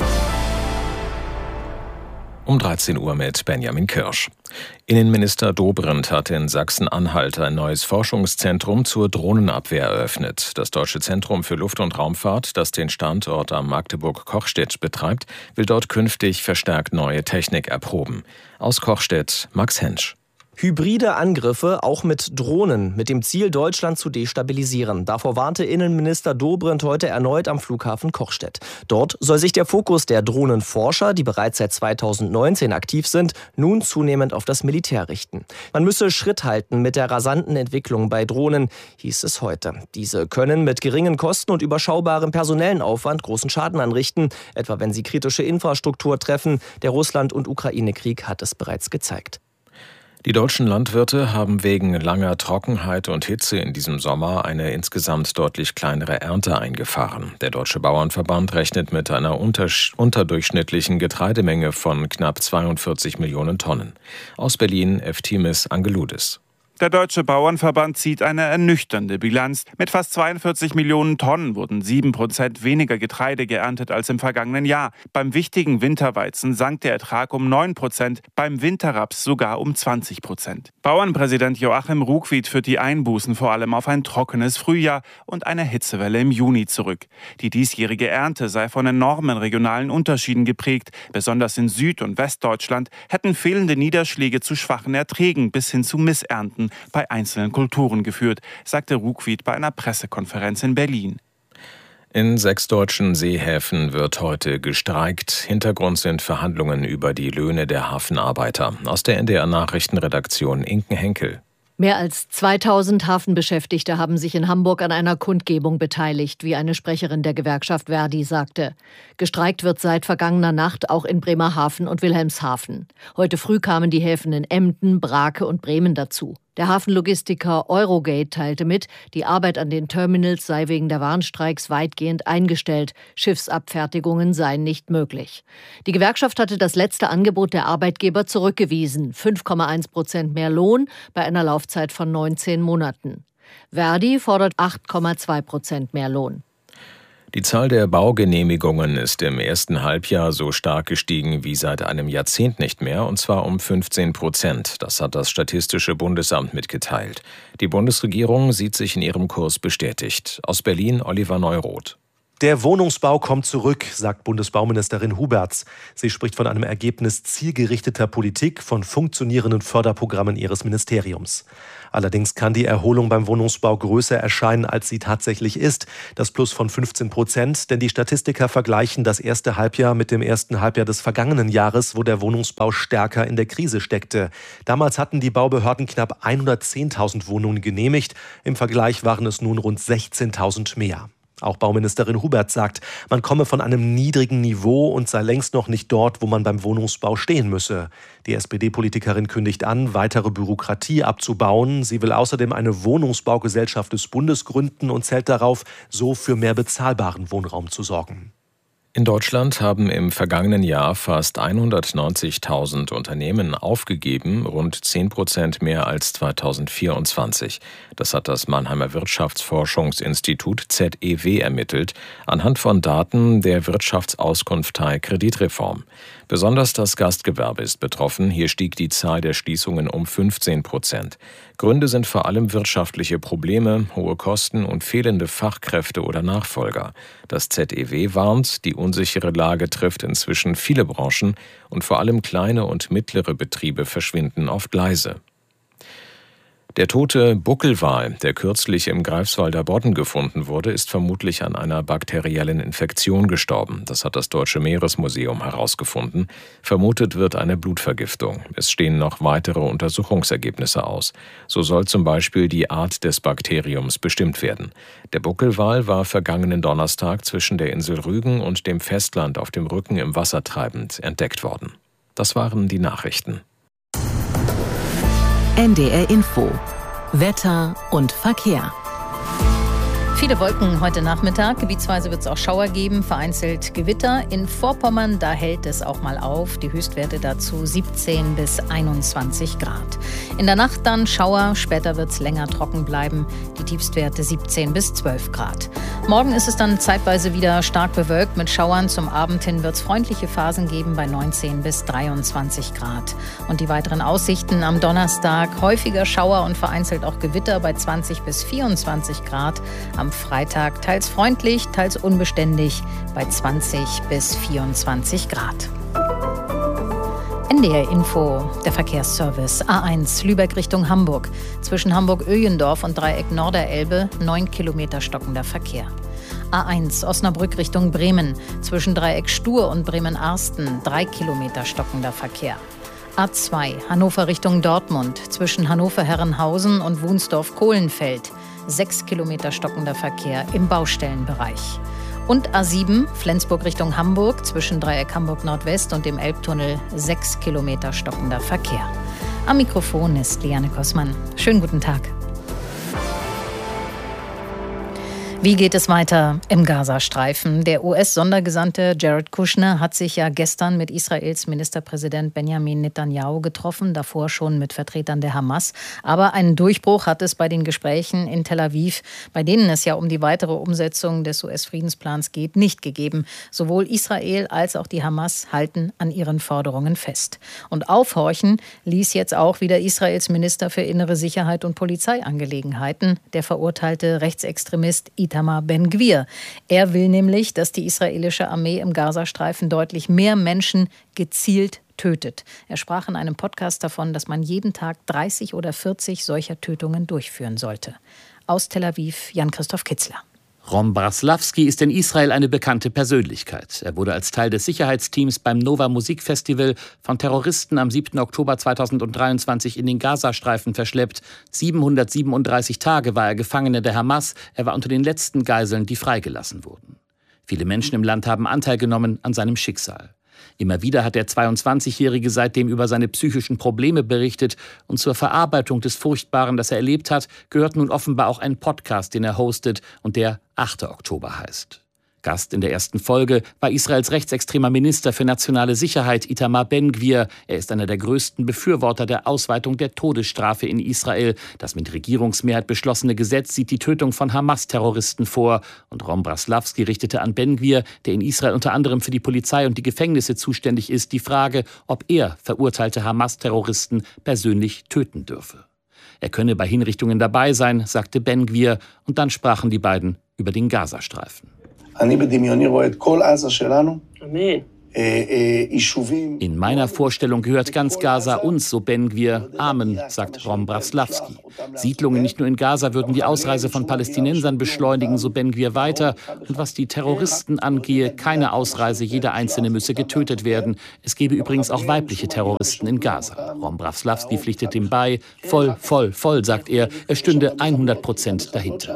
Um dreizehn Uhr mit Benjamin Kirsch. Innenminister Dobrindt hat in Sachsen-Anhalt ein neues Forschungszentrum zur Drohnenabwehr eröffnet. Das Deutsche Zentrum für Luft- und Raumfahrt, das den Standort am Magdeburg-Kochstedt betreibt, will dort künftig verstärkt neue Technik erproben. Aus Kochstedt, Max Hensch. Hybride Angriffe, auch mit Drohnen, mit dem Ziel, Deutschland zu destabilisieren. Davor warnte Innenminister Dobrindt heute erneut am Flughafen Kochstedt. Dort soll sich der Fokus der Drohnenforscher, die bereits seit zweitausendneunzehn aktiv sind, nun zunehmend auf das Militär richten. Man müsse Schritt halten mit der rasanten Entwicklung bei Drohnen, hieß es heute. Diese können mit geringen Kosten und überschaubarem personellen Aufwand großen Schaden anrichten, etwa wenn sie kritische Infrastruktur treffen. Der Russland- und Ukraine-Krieg hat es bereits gezeigt. Die deutschen Landwirte haben wegen langer Trockenheit und Hitze in diesem Sommer eine insgesamt deutlich kleinere Ernte eingefahren. Der Deutsche Bauernverband rechnet mit einer untersch- unterdurchschnittlichen Getreidemenge von knapp zweiundvierzig Millionen Tonnen. Aus Berlin, Eftimis Angeloudis. Der Deutsche Bauernverband zieht eine ernüchternde Bilanz. Mit fast zweiundvierzig Millionen Tonnen wurden sieben Prozent weniger Getreide geerntet als im vergangenen Jahr. Beim wichtigen Winterweizen sank der Ertrag um neun Prozent, beim Winterraps sogar um zwanzig Prozent. Bauernpräsident Joachim Ruckwied führt die Einbußen vor allem auf ein trockenes Frühjahr und eine Hitzewelle im Juni zurück. Die diesjährige Ernte sei von enormen regionalen Unterschieden geprägt. Besonders in Süd- und Westdeutschland hätten fehlende Niederschläge zu schwachen Erträgen bis hin zu Missernten bei einzelnen Kulturen geführt, sagte Ruckwied bei einer Pressekonferenz in Berlin. In sechs deutschen Seehäfen wird heute gestreikt. Hintergrund sind Verhandlungen über die Löhne der Hafenarbeiter. Aus der N D R-Nachrichtenredaktion Inken Henkel. Mehr als zweitausend Hafenbeschäftigte haben sich in Hamburg an einer Kundgebung beteiligt, wie eine Sprecherin der Gewerkschaft Verdi sagte. Gestreikt wird seit vergangener Nacht auch in Bremerhaven und Wilhelmshaven. Heute früh kamen die Häfen in Emden, Brake und Bremen dazu. Der Hafenlogistiker Eurogate teilte mit, die Arbeit an den Terminals sei wegen der Warnstreiks weitgehend eingestellt. Schiffsabfertigungen seien nicht möglich. Die Gewerkschaft hatte das letzte Angebot der Arbeitgeber zurückgewiesen. fünf Komma eins Prozent mehr Lohn bei einer Laufzeit von neunzehn Monaten. Verdi fordert acht Komma zwei Prozent mehr Lohn. Die Zahl der Baugenehmigungen ist im ersten Halbjahr so stark gestiegen wie seit einem Jahrzehnt nicht mehr, und zwar um fünfzehn Prozent. Das hat das Statistische Bundesamt mitgeteilt. Die Bundesregierung sieht sich in ihrem Kurs bestätigt. Aus Berlin Oliver Neuroth. Der Wohnungsbau kommt zurück, sagt Bundesbauministerin Huberts. Sie spricht von einem Ergebnis zielgerichteter Politik, von funktionierenden Förderprogrammen ihres Ministeriums. Allerdings kann die Erholung beim Wohnungsbau größer erscheinen, als sie tatsächlich ist. Das Plus von fünfzehn Prozent, denn die Statistiker vergleichen das erste Halbjahr mit dem ersten Halbjahr des vergangenen Jahres, wo der Wohnungsbau stärker in der Krise steckte. Damals hatten die Baubehörden knapp hundertzehntausend Wohnungen genehmigt. Im Vergleich waren es nun rund sechzehntausend mehr. Auch Bauministerin Hubert sagt, man komme von einem niedrigen Niveau und sei längst noch nicht dort, wo man beim Wohnungsbau stehen müsse. Die S P D-Politikerin kündigt an, weitere Bürokratie abzubauen. Sie will außerdem eine Wohnungsbaugesellschaft des Bundes gründen und zählt darauf, so für mehr bezahlbaren Wohnraum zu sorgen. In Deutschland haben im vergangenen Jahr fast hundertneunzigtausend Unternehmen aufgegeben, rund zehn Prozent mehr als zweitausendvierundzwanzig. Das hat das Mannheimer Wirtschaftsforschungsinstitut Z E W ermittelt, anhand von Daten der Wirtschaftsauskunftei Kreditreform. Besonders das Gastgewerbe ist betroffen. Hier stieg die Zahl der Schließungen um fünfzehn Prozent. Gründe sind vor allem wirtschaftliche Probleme, hohe Kosten und fehlende Fachkräfte oder Nachfolger. Das Z E W warnt, die unsichere Lage trifft inzwischen viele Branchen und vor allem kleine und mittlere Betriebe verschwinden oft leise. Der tote Buckelwal, der kürzlich im Greifswalder Bodden gefunden wurde, ist vermutlich an einer bakteriellen Infektion gestorben. Das hat das Deutsche Meeresmuseum herausgefunden. Vermutet wird eine Blutvergiftung. Es stehen noch weitere Untersuchungsergebnisse aus. So soll zum Beispiel die Art des Bakteriums bestimmt werden. Der Buckelwal war vergangenen Donnerstag zwischen der Insel Rügen und dem Festland auf dem Rücken im Wasser treibend entdeckt worden. Das waren die Nachrichten. N D R Info. Wetter und Verkehr. Viele Wolken heute Nachmittag. Gebietsweise wird es auch Schauer geben, vereinzelt Gewitter. In Vorpommern, da hält es auch mal auf. Die Höchstwerte dazu siebzehn bis einundzwanzig Grad. In der Nacht dann Schauer, später wird es länger trocken bleiben. Die Tiefstwerte siebzehn bis zwölf Grad. Morgen ist es dann zeitweise wieder stark bewölkt mit Schauern. Zum Abend hin wird es freundliche Phasen geben bei neunzehn bis dreiundzwanzig Grad. Und die weiteren Aussichten am Donnerstag: häufiger Schauer und vereinzelt auch Gewitter bei zwanzig bis vierundzwanzig Grad. Am Freitag teils freundlich, teils unbeständig bei zwanzig bis vierundzwanzig Grad. N D R Info, der Verkehrsservice. A eins, Lübeck Richtung Hamburg. Zwischen Hamburg-Öjendorf und Dreieck Norderelbe neun Kilometer stockender Verkehr. A eins, Osnabrück Richtung Bremen. Zwischen Dreieck Stur und Bremen-Arsten drei Kilometer stockender Verkehr. A zwei, Hannover Richtung Dortmund. Zwischen Hannover-Herrenhausen und Wunsdorf-Kohlenfeld sechs Kilometer stockender Verkehr im Baustellenbereich. Und A sieben, Flensburg Richtung Hamburg, zwischen Dreieck Hamburg Nordwest und dem Elbtunnel sechs Kilometer stockender Verkehr. Am Mikrofon ist Liane Kossmann. Schönen guten Tag. Wie geht es weiter im Gazastreifen? Der U S-Sondergesandte Jared Kushner hat sich ja gestern mit Israels Ministerpräsident Benjamin Netanyahu getroffen, davor schon mit Vertretern der Hamas. Aber einen Durchbruch hat es bei den Gesprächen in Tel Aviv, bei denen es ja um die weitere Umsetzung des U S-Friedensplans geht, nicht gegeben. Sowohl Israel als auch die Hamas halten an ihren Forderungen fest. Und aufhorchen ließ jetzt auch wieder Israels Minister für innere Sicherheit und Polizeiangelegenheiten, der verurteilte Rechtsextremist Itamar Ben-Gvir. Er will nämlich, dass die israelische Armee im Gazastreifen deutlich mehr Menschen gezielt tötet. Er sprach in einem Podcast davon, dass man jeden Tag dreißig oder vierzig solcher Tötungen durchführen sollte. Aus Tel Aviv, Jan-Christoph Kitzler. Ron Braslavsky ist in Israel eine bekannte Persönlichkeit. Er wurde als Teil des Sicherheitsteams beim Nova Musikfestival von Terroristen am siebten Oktober zweitausenddreiundzwanzig in den Gazastreifen verschleppt. siebenhundertsiebenunddreißig Tage war er Gefangener der Hamas. Er war unter den letzten Geiseln, die freigelassen wurden. Viele Menschen im Land haben Anteil genommen an seinem Schicksal. Immer wieder hat der zweiundzwanzigjährige seitdem über seine psychischen Probleme berichtet. Und zur Verarbeitung des Furchtbaren, das er erlebt hat, gehört nun offenbar auch ein Podcast, den er hostet und der achter Oktober heißt. Gast in der ersten Folge war Israels rechtsextremer Minister für nationale Sicherheit Itamar Ben-Gvir. Er ist einer der größten Befürworter der Ausweitung der Todesstrafe in Israel. Das mit Regierungsmehrheit beschlossene Gesetz sieht die Tötung von Hamas-Terroristen vor. Und Ron Braslavsky richtete an Ben-Gvir, der in Israel unter anderem für die Polizei und die Gefängnisse zuständig ist, die Frage, ob er verurteilte Hamas-Terroristen persönlich töten dürfe. Er könne bei Hinrichtungen dabei sein, sagte Ben-Gvir. Und dann sprachen die beiden über den Gazastreifen. In meiner Vorstellung gehört ganz Gaza uns, so Ben-Gvir. Amen, sagt Ron Braslavsky. Siedlungen nicht nur in Gaza würden die Ausreise von Palästinensern beschleunigen, so Ben-Gvir weiter. Und was die Terroristen angehe, keine Ausreise, jeder Einzelne müsse getötet werden. Es gebe übrigens auch weibliche Terroristen in Gaza. Ron Braslavsky pflichtet ihm bei. Voll, voll, voll, sagt er. Er stünde hundert Prozent dahinter.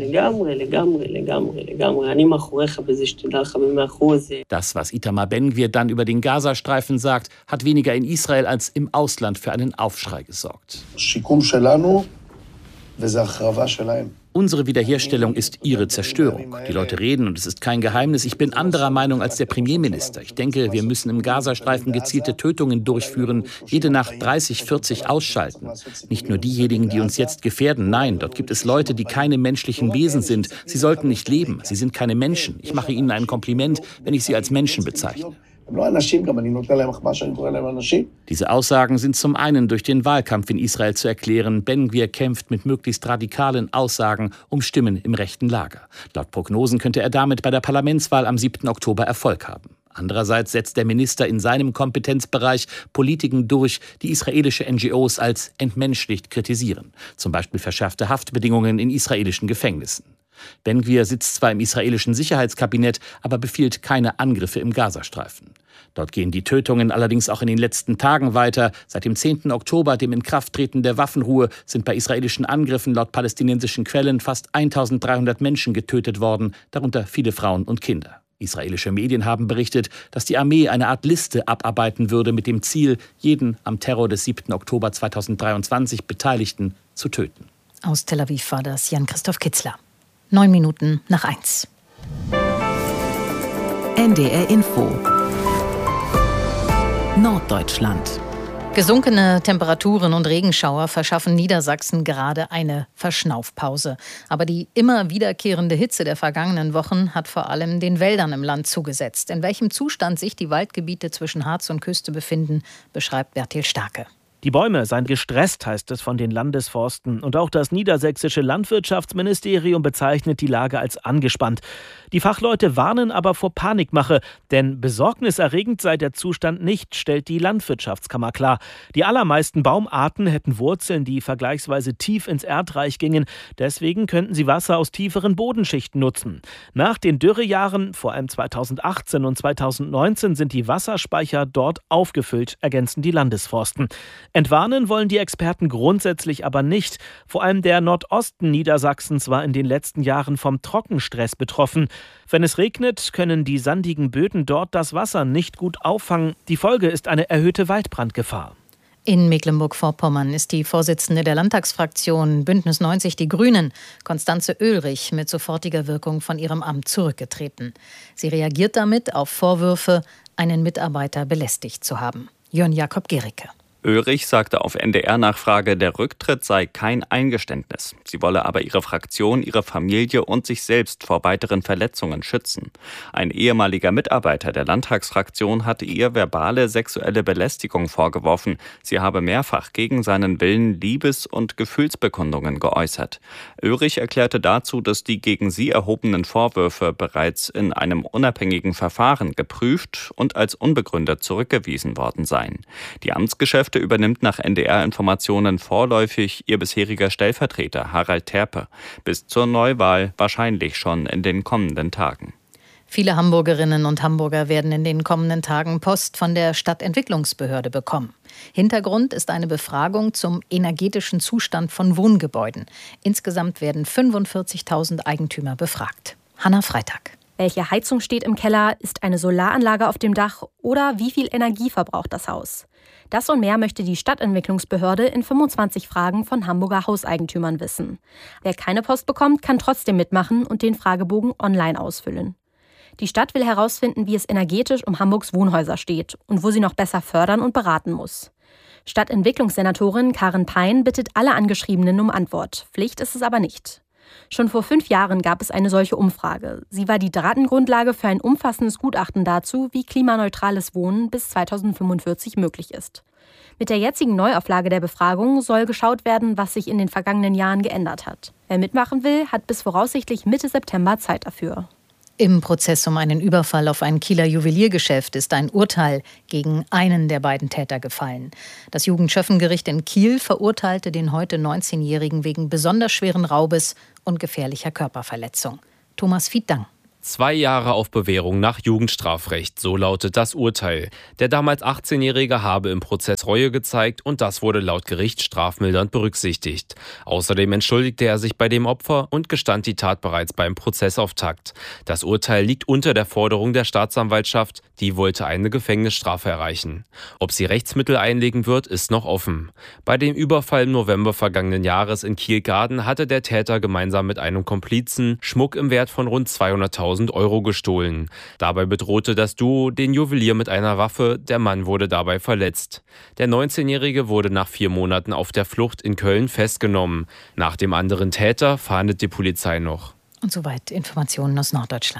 Das, was Itamar Ben-Gvir dann über den Gazastreifen sagt, hat weniger in Israel als im Ausland für einen Aufschrei gesorgt. Unsere Wiederherstellung ist ihre Zerstörung. Die Leute reden, und es ist kein Geheimnis, ich bin anderer Meinung als der Premierminister. Ich denke, wir müssen im Gazastreifen gezielte Tötungen durchführen, jede Nacht dreißig, vierzig ausschalten. Nicht nur diejenigen, die uns jetzt gefährden, nein, dort gibt es Leute, die keine menschlichen Wesen sind. Sie sollten nicht leben, sie sind keine Menschen. Ich mache ihnen ein Kompliment, wenn ich sie als Menschen bezeichne. Diese Aussagen sind zum einen durch den Wahlkampf in Israel zu erklären. Ben Gvir kämpft mit möglichst radikalen Aussagen um Stimmen im rechten Lager. Laut Prognosen könnte er damit bei der Parlamentswahl am siebten Oktober Erfolg haben. Andererseits setzt der Minister in seinem Kompetenzbereich Politiken durch, die israelische N G Os als entmenschlicht kritisieren. Zum Beispiel verschärfte Haftbedingungen in israelischen Gefängnissen. Ben Gvir sitzt zwar im israelischen Sicherheitskabinett, aber befiehlt keine Angriffe im Gazastreifen. Dort gehen die Tötungen allerdings auch in den letzten Tagen weiter. Seit dem zehnten Oktober, dem Inkrafttreten der Waffenruhe, sind bei israelischen Angriffen laut palästinensischen Quellen fast eintausenddreihundert Menschen getötet worden, darunter viele Frauen und Kinder. Israelische Medien haben berichtet, dass die Armee eine Art Liste abarbeiten würde mit dem Ziel, jeden am Terror des siebten Oktober zweitausenddreiundzwanzig Beteiligten zu töten. Aus Tel Aviv war das Jan-Christoph Kitzler. Neun Minuten nach eins. N D R Info. Norddeutschland. Gesunkene Temperaturen und Regenschauer verschaffen Niedersachsen gerade eine Verschnaufpause. Aber die immer wiederkehrende Hitze der vergangenen Wochen hat vor allem den Wäldern im Land zugesetzt. In welchem Zustand sich die Waldgebiete zwischen Harz und Küste befinden, beschreibt Bertil Starke. Die Bäume seien gestresst, heißt es von den Landesforsten. Und auch das niedersächsische Landwirtschaftsministerium bezeichnet die Lage als angespannt. Die Fachleute warnen aber vor Panikmache, denn besorgniserregend sei der Zustand nicht, stellt die Landwirtschaftskammer klar. Die allermeisten Baumarten hätten Wurzeln, die vergleichsweise tief ins Erdreich gingen. Deswegen könnten sie Wasser aus tieferen Bodenschichten nutzen. Nach den Dürrejahren, vor allem zweitausendachtzehn und zweitausendneunzehn, sind die Wasserspeicher dort aufgefüllt, ergänzen die Landesforsten. Entwarnen wollen die Experten grundsätzlich aber nicht. Vor allem der Nordosten Niedersachsens war in den letzten Jahren vom Trockenstress betroffen. Wenn es regnet, können die sandigen Böden dort das Wasser nicht gut auffangen. Die Folge ist eine erhöhte Waldbrandgefahr. In Mecklenburg-Vorpommern ist die Vorsitzende der Landtagsfraktion Bündnis neunzig Die Grünen, Constanze Oehlrich, mit sofortiger Wirkung von ihrem Amt zurückgetreten. Sie reagiert damit auf Vorwürfe, einen Mitarbeiter belästigt zu haben. Jörn Jakob Gericke. Oehlrich sagte auf N D R-Nachfrage, der Rücktritt sei kein Eingeständnis. Sie wolle aber ihre Fraktion, ihre Familie und sich selbst vor weiteren Verletzungen schützen. Ein ehemaliger Mitarbeiter der Landtagsfraktion hatte ihr verbale sexuelle Belästigung vorgeworfen. Sie habe mehrfach gegen seinen Willen Liebes- und Gefühlsbekundungen geäußert. Oehlrich erklärte dazu, dass die gegen sie erhobenen Vorwürfe bereits in einem unabhängigen Verfahren geprüft und als unbegründet zurückgewiesen worden seien. Die Amtsgeschäfte übernimmt nach N D R-Informationen vorläufig ihr bisheriger Stellvertreter Harald Terpe. Bis zur Neuwahl wahrscheinlich schon in den kommenden Tagen. Viele Hamburgerinnen und Hamburger werden in den kommenden Tagen Post von der Stadtentwicklungsbehörde bekommen. Hintergrund ist eine Befragung zum energetischen Zustand von Wohngebäuden. Insgesamt werden fünfundvierzigtausend Eigentümer befragt. Hanna Freitag. Welche Heizung steht im Keller? Ist eine Solaranlage auf dem Dach? Oder wie viel Energie verbraucht das Haus? Das und mehr möchte die Stadtentwicklungsbehörde in fünfundzwanzig Fragen von Hamburger Hauseigentümern wissen. Wer keine Post bekommt, kann trotzdem mitmachen und den Fragebogen online ausfüllen. Die Stadt will herausfinden, wie es energetisch um Hamburgs Wohnhäuser steht und wo sie noch besser fördern und beraten muss. Stadtentwicklungssenatorin Karin Pein bittet alle Angeschriebenen um Antwort. Pflicht ist es aber nicht. Schon vor fünf Jahren gab es eine solche Umfrage. Sie war die Datengrundlage für ein umfassendes Gutachten dazu, wie klimaneutrales Wohnen bis zweitausendfünfundvierzig möglich ist. Mit der jetzigen Neuauflage der Befragung soll geschaut werden, was sich in den vergangenen Jahren geändert hat. Wer mitmachen will, hat bis voraussichtlich Mitte September Zeit dafür. Im Prozess um einen Überfall auf ein Kieler Juweliergeschäft ist ein Urteil gegen einen der beiden Täter gefallen. Das Jugendschöffengericht in Kiel verurteilte den heute neunzehnjährigen wegen besonders schweren Raubes und gefährlicher Körperverletzung. Thomas Fiedang. Zwei Jahre auf Bewährung nach Jugendstrafrecht, so lautet das Urteil. Der damals achtzehnjährige habe im Prozess Reue gezeigt und das wurde laut Gericht strafmildernd berücksichtigt. Außerdem entschuldigte er sich bei dem Opfer und gestand die Tat bereits beim Prozessauftakt. Das Urteil liegt unter der Forderung der Staatsanwaltschaft, die wollte eine Gefängnisstrafe erreichen. Ob sie Rechtsmittel einlegen wird, ist noch offen. Bei dem Überfall im November vergangenen Jahres in Kiel-Garden hatte der Täter gemeinsam mit einem Komplizen Schmuck im Wert von rund zweihunderttausend Euro gestohlen. Dabei bedrohte das Duo den Juwelier mit einer Waffe. Der Mann wurde dabei verletzt. Der neunzehnjährige wurde nach vier Monaten auf der Flucht in Köln festgenommen. Nach dem anderen Täter fahndet die Polizei noch. Und soweit Informationen aus Norddeutschland.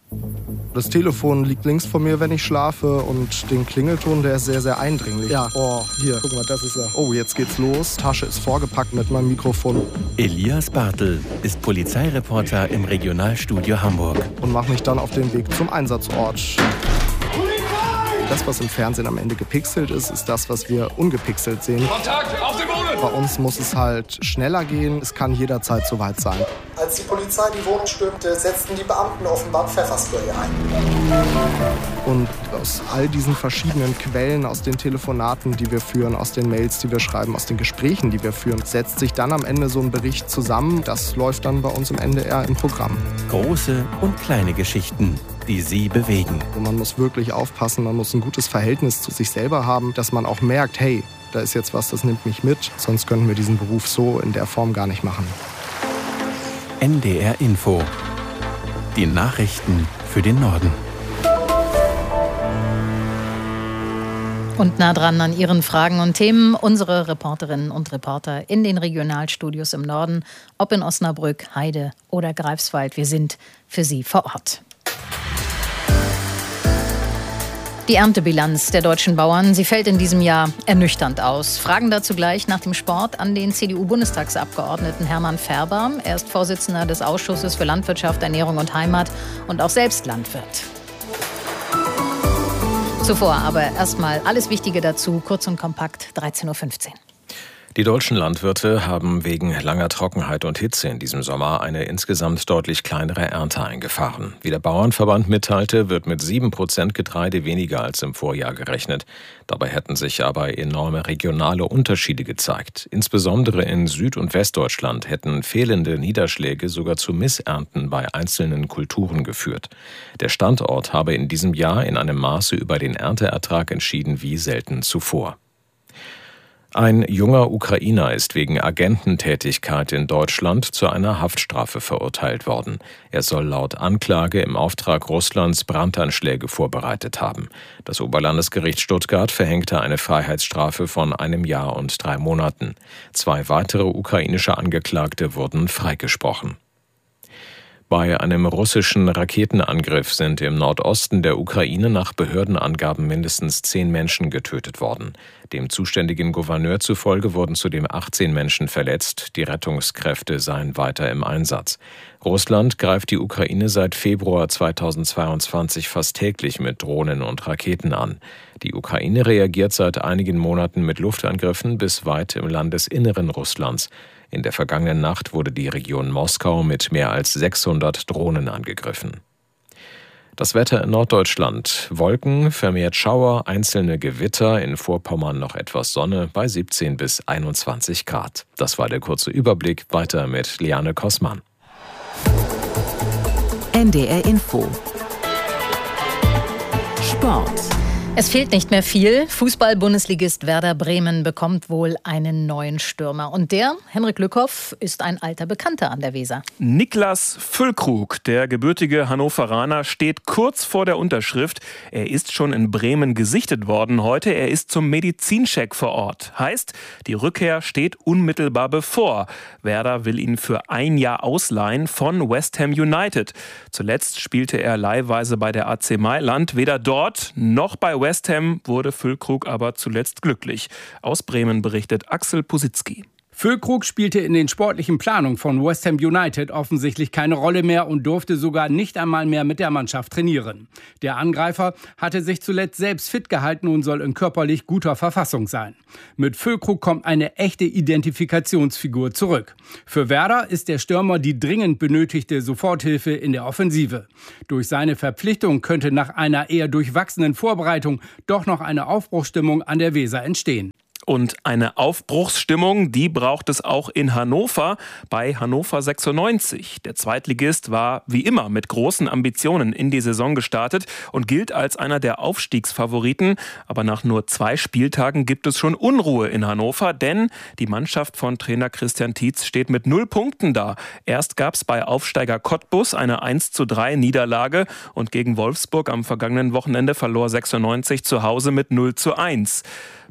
Das Telefon liegt links von mir, wenn ich schlafe, und den Klingelton, der ist sehr, sehr eindringlich. Ja. Oh, hier, guck mal, das ist er. Oh, jetzt geht's los. Tasche ist vorgepackt mit meinem Mikrofon. Elias Bartel ist Polizeireporter im Regionalstudio Hamburg. Und mache mich dann auf den Weg zum Einsatzort. Das, was im Fernsehen am Ende gepixelt ist, ist das, was wir ungepixelt sehen. Kontakt, auf den Boden! Bei uns muss es halt schneller gehen. Es kann jederzeit soweit sein. Als die Polizei die Wohnung stürmte, setzten die Beamten offenbar Pfefferspray ein. Und aus all diesen verschiedenen Quellen, aus den Telefonaten, die wir führen, aus den Mails, die wir schreiben, aus den Gesprächen, die wir führen, setzt sich dann am Ende so ein Bericht zusammen. Das läuft dann bei uns im N D R im Programm. Große und kleine Geschichten, die Sie bewegen. Man muss wirklich aufpassen, man muss ein gutes Verhältnis zu sich selber haben, dass man auch merkt, hey, da ist jetzt was, das nimmt mich mit. Sonst könnten wir diesen Beruf so in der Form gar nicht machen. N D R Info. Die Nachrichten für den Norden. Und nah dran an Ihren Fragen und Themen unsere Reporterinnen und Reporter in den Regionalstudios im Norden, ob in Osnabrück, Heide oder Greifswald. Wir sind für Sie vor Ort. Die Erntebilanz der deutschen Bauern, sie fällt in diesem Jahr ernüchternd aus. Fragen dazu gleich nach dem Sport an den C D U-Bundestagsabgeordneten Hermann Ferber. Er ist Vorsitzender des Ausschusses für Landwirtschaft, Ernährung und Heimat und auch selbst Landwirt. Zuvor aber erstmal alles Wichtige dazu, kurz und kompakt, dreizehn Uhr fünfzehn. Die deutschen Landwirte haben wegen langer Trockenheit und Hitze in diesem Sommer eine insgesamt deutlich kleinere Ernte eingefahren. Wie der Bauernverband mitteilte, wird mit sieben Prozent Getreide weniger als im Vorjahr gerechnet. Dabei hätten sich aber enorme regionale Unterschiede gezeigt. Insbesondere in Süd- und Westdeutschland hätten fehlende Niederschläge sogar zu Missernten bei einzelnen Kulturen geführt. Der Standort habe in diesem Jahr in einem Maße über den Ernteertrag entschieden wie selten zuvor. Ein junger Ukrainer ist wegen Agententätigkeit in Deutschland zu einer Haftstrafe verurteilt worden. Er soll laut Anklage im Auftrag Russlands Brandanschläge vorbereitet haben. Das Oberlandesgericht Stuttgart verhängte eine Freiheitsstrafe von einem Jahr und drei Monaten. Zwei weitere ukrainische Angeklagte wurden freigesprochen. Bei einem russischen Raketenangriff sind im Nordosten der Ukraine nach Behördenangaben mindestens zehn Menschen getötet worden. Dem zuständigen Gouverneur zufolge wurden zudem achtzehn Menschen verletzt. Die Rettungskräfte seien weiter im Einsatz. Russland greift die Ukraine seit Februar zweitausendzweiundzwanzig fast täglich mit Drohnen und Raketen an. Die Ukraine reagiert seit einigen Monaten mit Luftangriffen bis weit im Landesinneren Russlands. In der vergangenen Nacht wurde die Region Moskau mit mehr als sechshundert Drohnen angegriffen. Das Wetter in Norddeutschland. Wolken, vermehrt Schauer, einzelne Gewitter, in Vorpommern noch etwas Sonne bei siebzehn bis einundzwanzig Grad. Das war der kurze Überblick. Weiter mit Liane Kossmann. N D R Info. Sport. Es fehlt nicht mehr viel. Fußball-Bundesligist Werder Bremen bekommt wohl einen neuen Stürmer. Und der, Henrik Lückhoff, ist ein alter Bekannter an der Weser. Niklas Füllkrug, der gebürtige Hannoveraner, steht kurz vor der Unterschrift. Er ist schon in Bremen gesichtet worden heute. Er ist zum Medizincheck vor Ort. Heißt, die Rückkehr steht unmittelbar bevor. Werder will ihn für ein Jahr ausleihen von West Ham United. Zuletzt spielte er leihweise bei der A C Mailand. Weder dort noch bei West West Ham wurde Füllkrug aber zuletzt glücklich. Aus Bremen berichtet Axel Positzky. Füllkrug spielte in den sportlichen Planungen von West Ham United offensichtlich keine Rolle mehr und durfte sogar nicht einmal mehr mit der Mannschaft trainieren. Der Angreifer hatte sich zuletzt selbst fit gehalten und soll in körperlich guter Verfassung sein. Mit Füllkrug kommt eine echte Identifikationsfigur zurück. Für Werder ist der Stürmer die dringend benötigte Soforthilfe in der Offensive. Durch seine Verpflichtung könnte nach einer eher durchwachsenen Vorbereitung doch noch eine Aufbruchsstimmung an der Weser entstehen. Und eine Aufbruchsstimmung, die braucht es auch in Hannover bei Hannover sechsundneunzig. Der Zweitligist war wie immer mit großen Ambitionen in die Saison gestartet und gilt als einer der Aufstiegsfavoriten. Aber nach nur zwei Spieltagen gibt es schon Unruhe in Hannover, denn die Mannschaft von Trainer Christian Tietz steht mit null Punkten da. Erst gab es bei Aufsteiger Cottbus eine eins zu drei Niederlage und gegen Wolfsburg am vergangenen Wochenende verlor sechsundneunzig zu Hause mit null zu eins.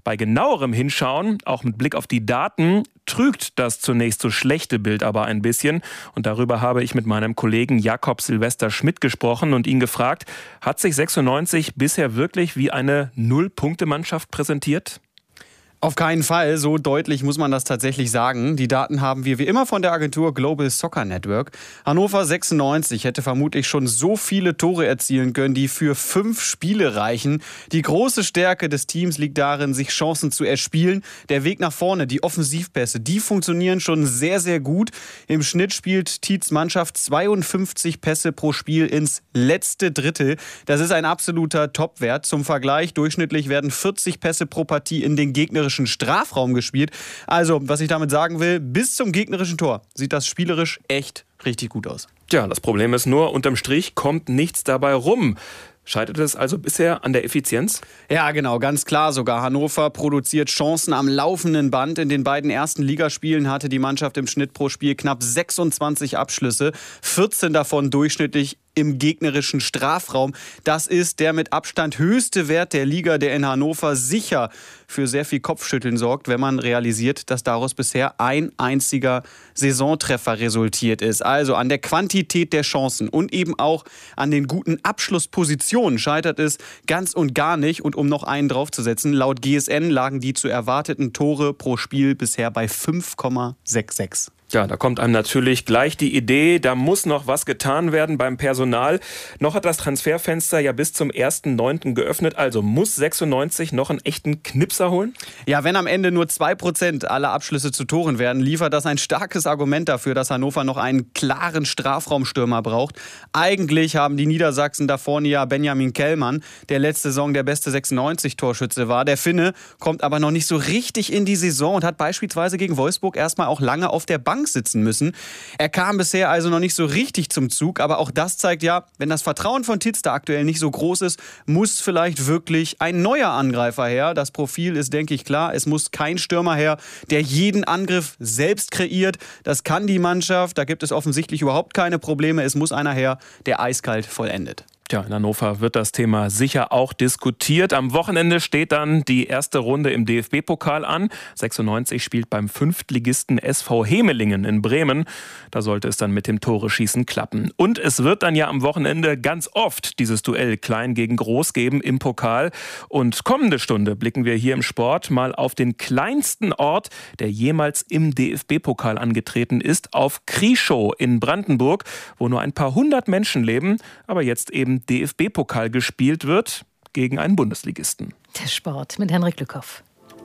Bei genauerem Hinschauen, auch mit Blick auf die Daten, trügt das zunächst so schlechte Bild aber ein bisschen. Und darüber habe ich mit meinem Kollegen Jakob Silvester Schmidt gesprochen und ihn gefragt, hat sich sechsundneunzig bisher wirklich wie eine Null-Punkte-Mannschaft präsentiert? Auf keinen Fall, so deutlich muss man das tatsächlich sagen. Die Daten haben wir wie immer von der Agentur Global Soccer Network. Hannover sechsundneunzig hätte vermutlich schon so viele Tore erzielen können, die für fünf Spiele reichen. Die große Stärke des Teams liegt darin, sich Chancen zu erspielen. Der Weg nach vorne, die Offensivpässe, die funktionieren schon sehr, sehr gut. Im Schnitt spielt Tietz Mannschaft zweiundfünfzig Pässe pro Spiel ins letzte Drittel. Das ist ein absoluter Topwert. Zum Vergleich, durchschnittlich werden vierzig Pässe pro Partie in den gegnerischen Strafraum gespielt. Also, was ich damit sagen will, bis zum gegnerischen Tor sieht das spielerisch echt richtig gut aus. Tja, das Problem ist nur, unterm Strich kommt nichts dabei rum. Scheitert es also bisher an der Effizienz? Ja, genau, ganz klar sogar. Hannover produziert Chancen am laufenden Band. In den beiden ersten Ligaspielen hatte die Mannschaft im Schnitt pro Spiel knapp sechsundzwanzig Abschlüsse, vierzehn davon durchschnittlich im gegnerischen Strafraum. Das ist der mit Abstand höchste Wert der Liga, der in Hannover sicher für sehr viel Kopfschütteln sorgt, wenn man realisiert, dass daraus bisher ein einziger Saisontreffer resultiert ist. Also an der Quantität der Chancen und eben auch an den guten Abschlusspositionen scheitert es ganz und gar nicht. Und um noch einen draufzusetzen, laut G S N lagen die zu erwarteten Tore pro Spiel bisher bei fünf Komma sechsundsechzig. Ja, da kommt einem natürlich gleich die Idee, da muss noch was getan werden beim Personal. Noch hat das Transferfenster ja bis zum ersten neunten geöffnet, also muss sechsundneunzig noch einen echten Knipser holen? Ja, wenn am Ende nur zwei Prozent aller Abschlüsse zu Toren werden, liefert das ein starkes Argument dafür, dass Hannover noch einen klaren Strafraumstürmer braucht. Eigentlich haben die Niedersachsen da vorne ja Benjamin Kellmann, der letzte Saison der beste sechsundneunzig-Torschütze war. Der Finne kommt aber noch nicht so richtig in die Saison und hat beispielsweise gegen Wolfsburg erstmal auch lange auf der Bank sitzen müssen. Er kam bisher also noch nicht so richtig zum Zug, aber auch das zeigt ja, wenn das Vertrauen von Tietz da aktuell nicht so groß ist, muss vielleicht wirklich ein neuer Angreifer her. Das Profil ist, denke ich, klar. Es muss kein Stürmer her, der jeden Angriff selbst kreiert. Das kann die Mannschaft, da gibt es offensichtlich überhaupt keine Probleme. Es muss einer her, der eiskalt vollendet. Tja, in Hannover wird das Thema sicher auch diskutiert. Am Wochenende steht dann die erste Runde im D F B-Pokal an. sechsundneunzig spielt beim Fünftligisten S V Hemelingen in Bremen. Da sollte es dann mit dem Tore-Schießen klappen. Und es wird dann ja am Wochenende ganz oft dieses Duell Klein gegen Groß geben im Pokal. Und kommende Stunde blicken wir hier im Sport mal auf den kleinsten Ort, der jemals im D F B-Pokal angetreten ist, auf Krieschow in Brandenburg, wo nur ein paar hundert Menschen leben, aber jetzt eben D F B-Pokal gespielt wird gegen einen Bundesligisten. Der Sport mit Henrik Lückhoff.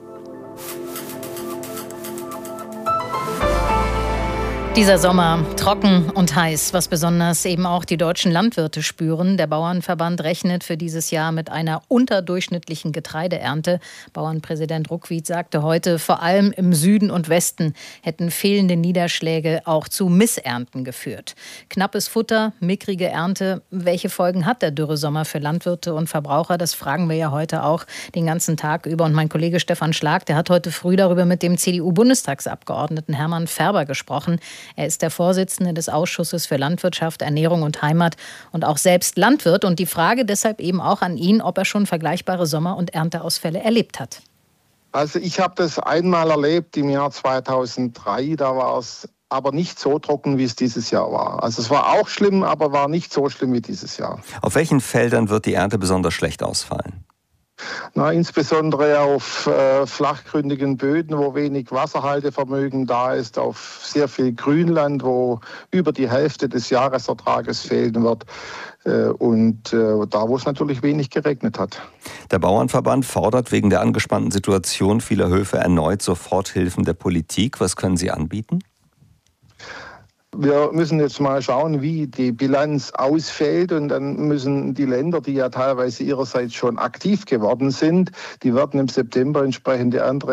Dieser Sommer trocken und heiß, was besonders eben auch die deutschen Landwirte spüren. Der Bauernverband rechnet für dieses Jahr mit einer unterdurchschnittlichen Getreideernte. Bauernpräsident Ruckwied sagte heute, vor allem im Süden und Westen hätten fehlende Niederschläge auch zu Missernten geführt. Knappes Futter, mickrige Ernte. Welche Folgen hat der Dürresommer für Landwirte und Verbraucher? Das fragen wir ja heute auch den ganzen Tag über. Und mein Kollege Stefan Schlag, der hat heute früh darüber mit dem C D U-Bundestagsabgeordneten Hermann Ferber gesprochen. Er ist der Vorsitzende des Ausschusses für Landwirtschaft, Ernährung und Heimat und auch selbst Landwirt. Und die Frage deshalb eben auch an ihn, ob er schon vergleichbare Sommer- und Ernteausfälle erlebt hat. Also ich habe das einmal erlebt im Jahr zweitausenddrei. Da war es aber nicht so trocken, wie es dieses Jahr war. Also es war auch schlimm, aber war nicht so schlimm wie dieses Jahr. Auf welchen Feldern wird die Ernte besonders schlecht ausfallen? Na, insbesondere auf äh, flachgründigen Böden, wo wenig Wasserhaltevermögen da ist, auf sehr viel Grünland, wo über die Hälfte des Jahresertrages fehlen wird äh, und äh, da, wo es natürlich wenig geregnet hat. Der Bauernverband fordert wegen der angespannten Situation vieler Höfe erneut Soforthilfen der Politik. Was können Sie anbieten? Wir müssen jetzt mal schauen, wie die Bilanz ausfällt und dann müssen die Länder, die ja teilweise ihrerseits schon aktiv geworden sind, die werden im September entsprechende Anträge